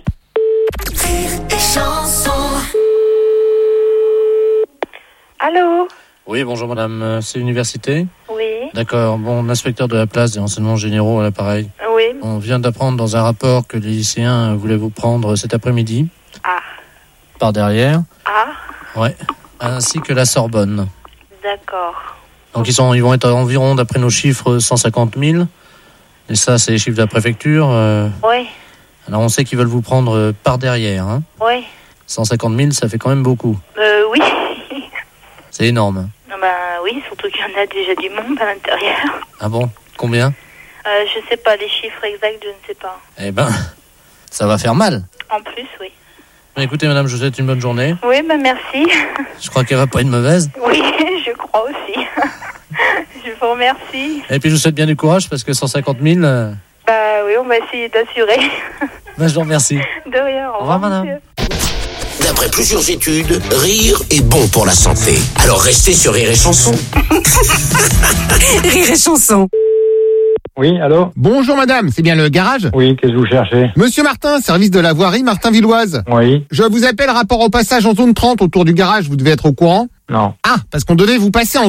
Allô? Oui, bonjour madame, c'est l'université? Oui. D'accord, bon, l'inspecteur de la place des renseignements généraux à l'appareil. Oui. On vient d'apprendre dans un rapport que les lycéens voulaient vous prendre cet après-midi. Ah. Par derrière. Ah. Ouais, ainsi que la Sorbonne. D'accord. Donc ils, sont, ils vont être à environ, d'après nos chiffres, cent cinquante mille. Et ça, c'est les chiffres de la préfecture. Euh... Oui. Alors on sait qu'ils veulent vous prendre euh, par derrière. Hein. Oui. cent cinquante mille, ça fait quand même beaucoup. Euh, oui. C'est énorme. Non, bah oui, surtout qu'il y en a déjà du monde à l'intérieur. Ah bon? Combien? euh, Je sais pas, les chiffres exacts, je ne sais pas. Eh ben, ça va faire mal. En plus, oui. Écoutez, madame, je vous souhaite une bonne journée. Oui, bah merci. Je crois qu'elle va pas être mauvaise. Oui, je crois aussi. Je vous remercie. Et puis je vous souhaite bien du courage parce que cent cinquante mille... Euh... Bah oui, on va essayer d'assurer. Ben, je vous remercie. De rien, au revoir, au revoir madame. Monsieur. D'après plusieurs études, rire est bon pour la santé. Alors restez sur Rire et Chanson. Rire et Chanson. Oui, allô? Bonjour madame, c'est bien le garage? Oui, qu'est-ce que vous cherchez? Monsieur Martin, service de la voirie Martin-Villoise. Oui. Je vous appelle rapport au passage en zone trente autour du garage, vous devez être au courant? Non. Ah, parce qu'on devait vous passer en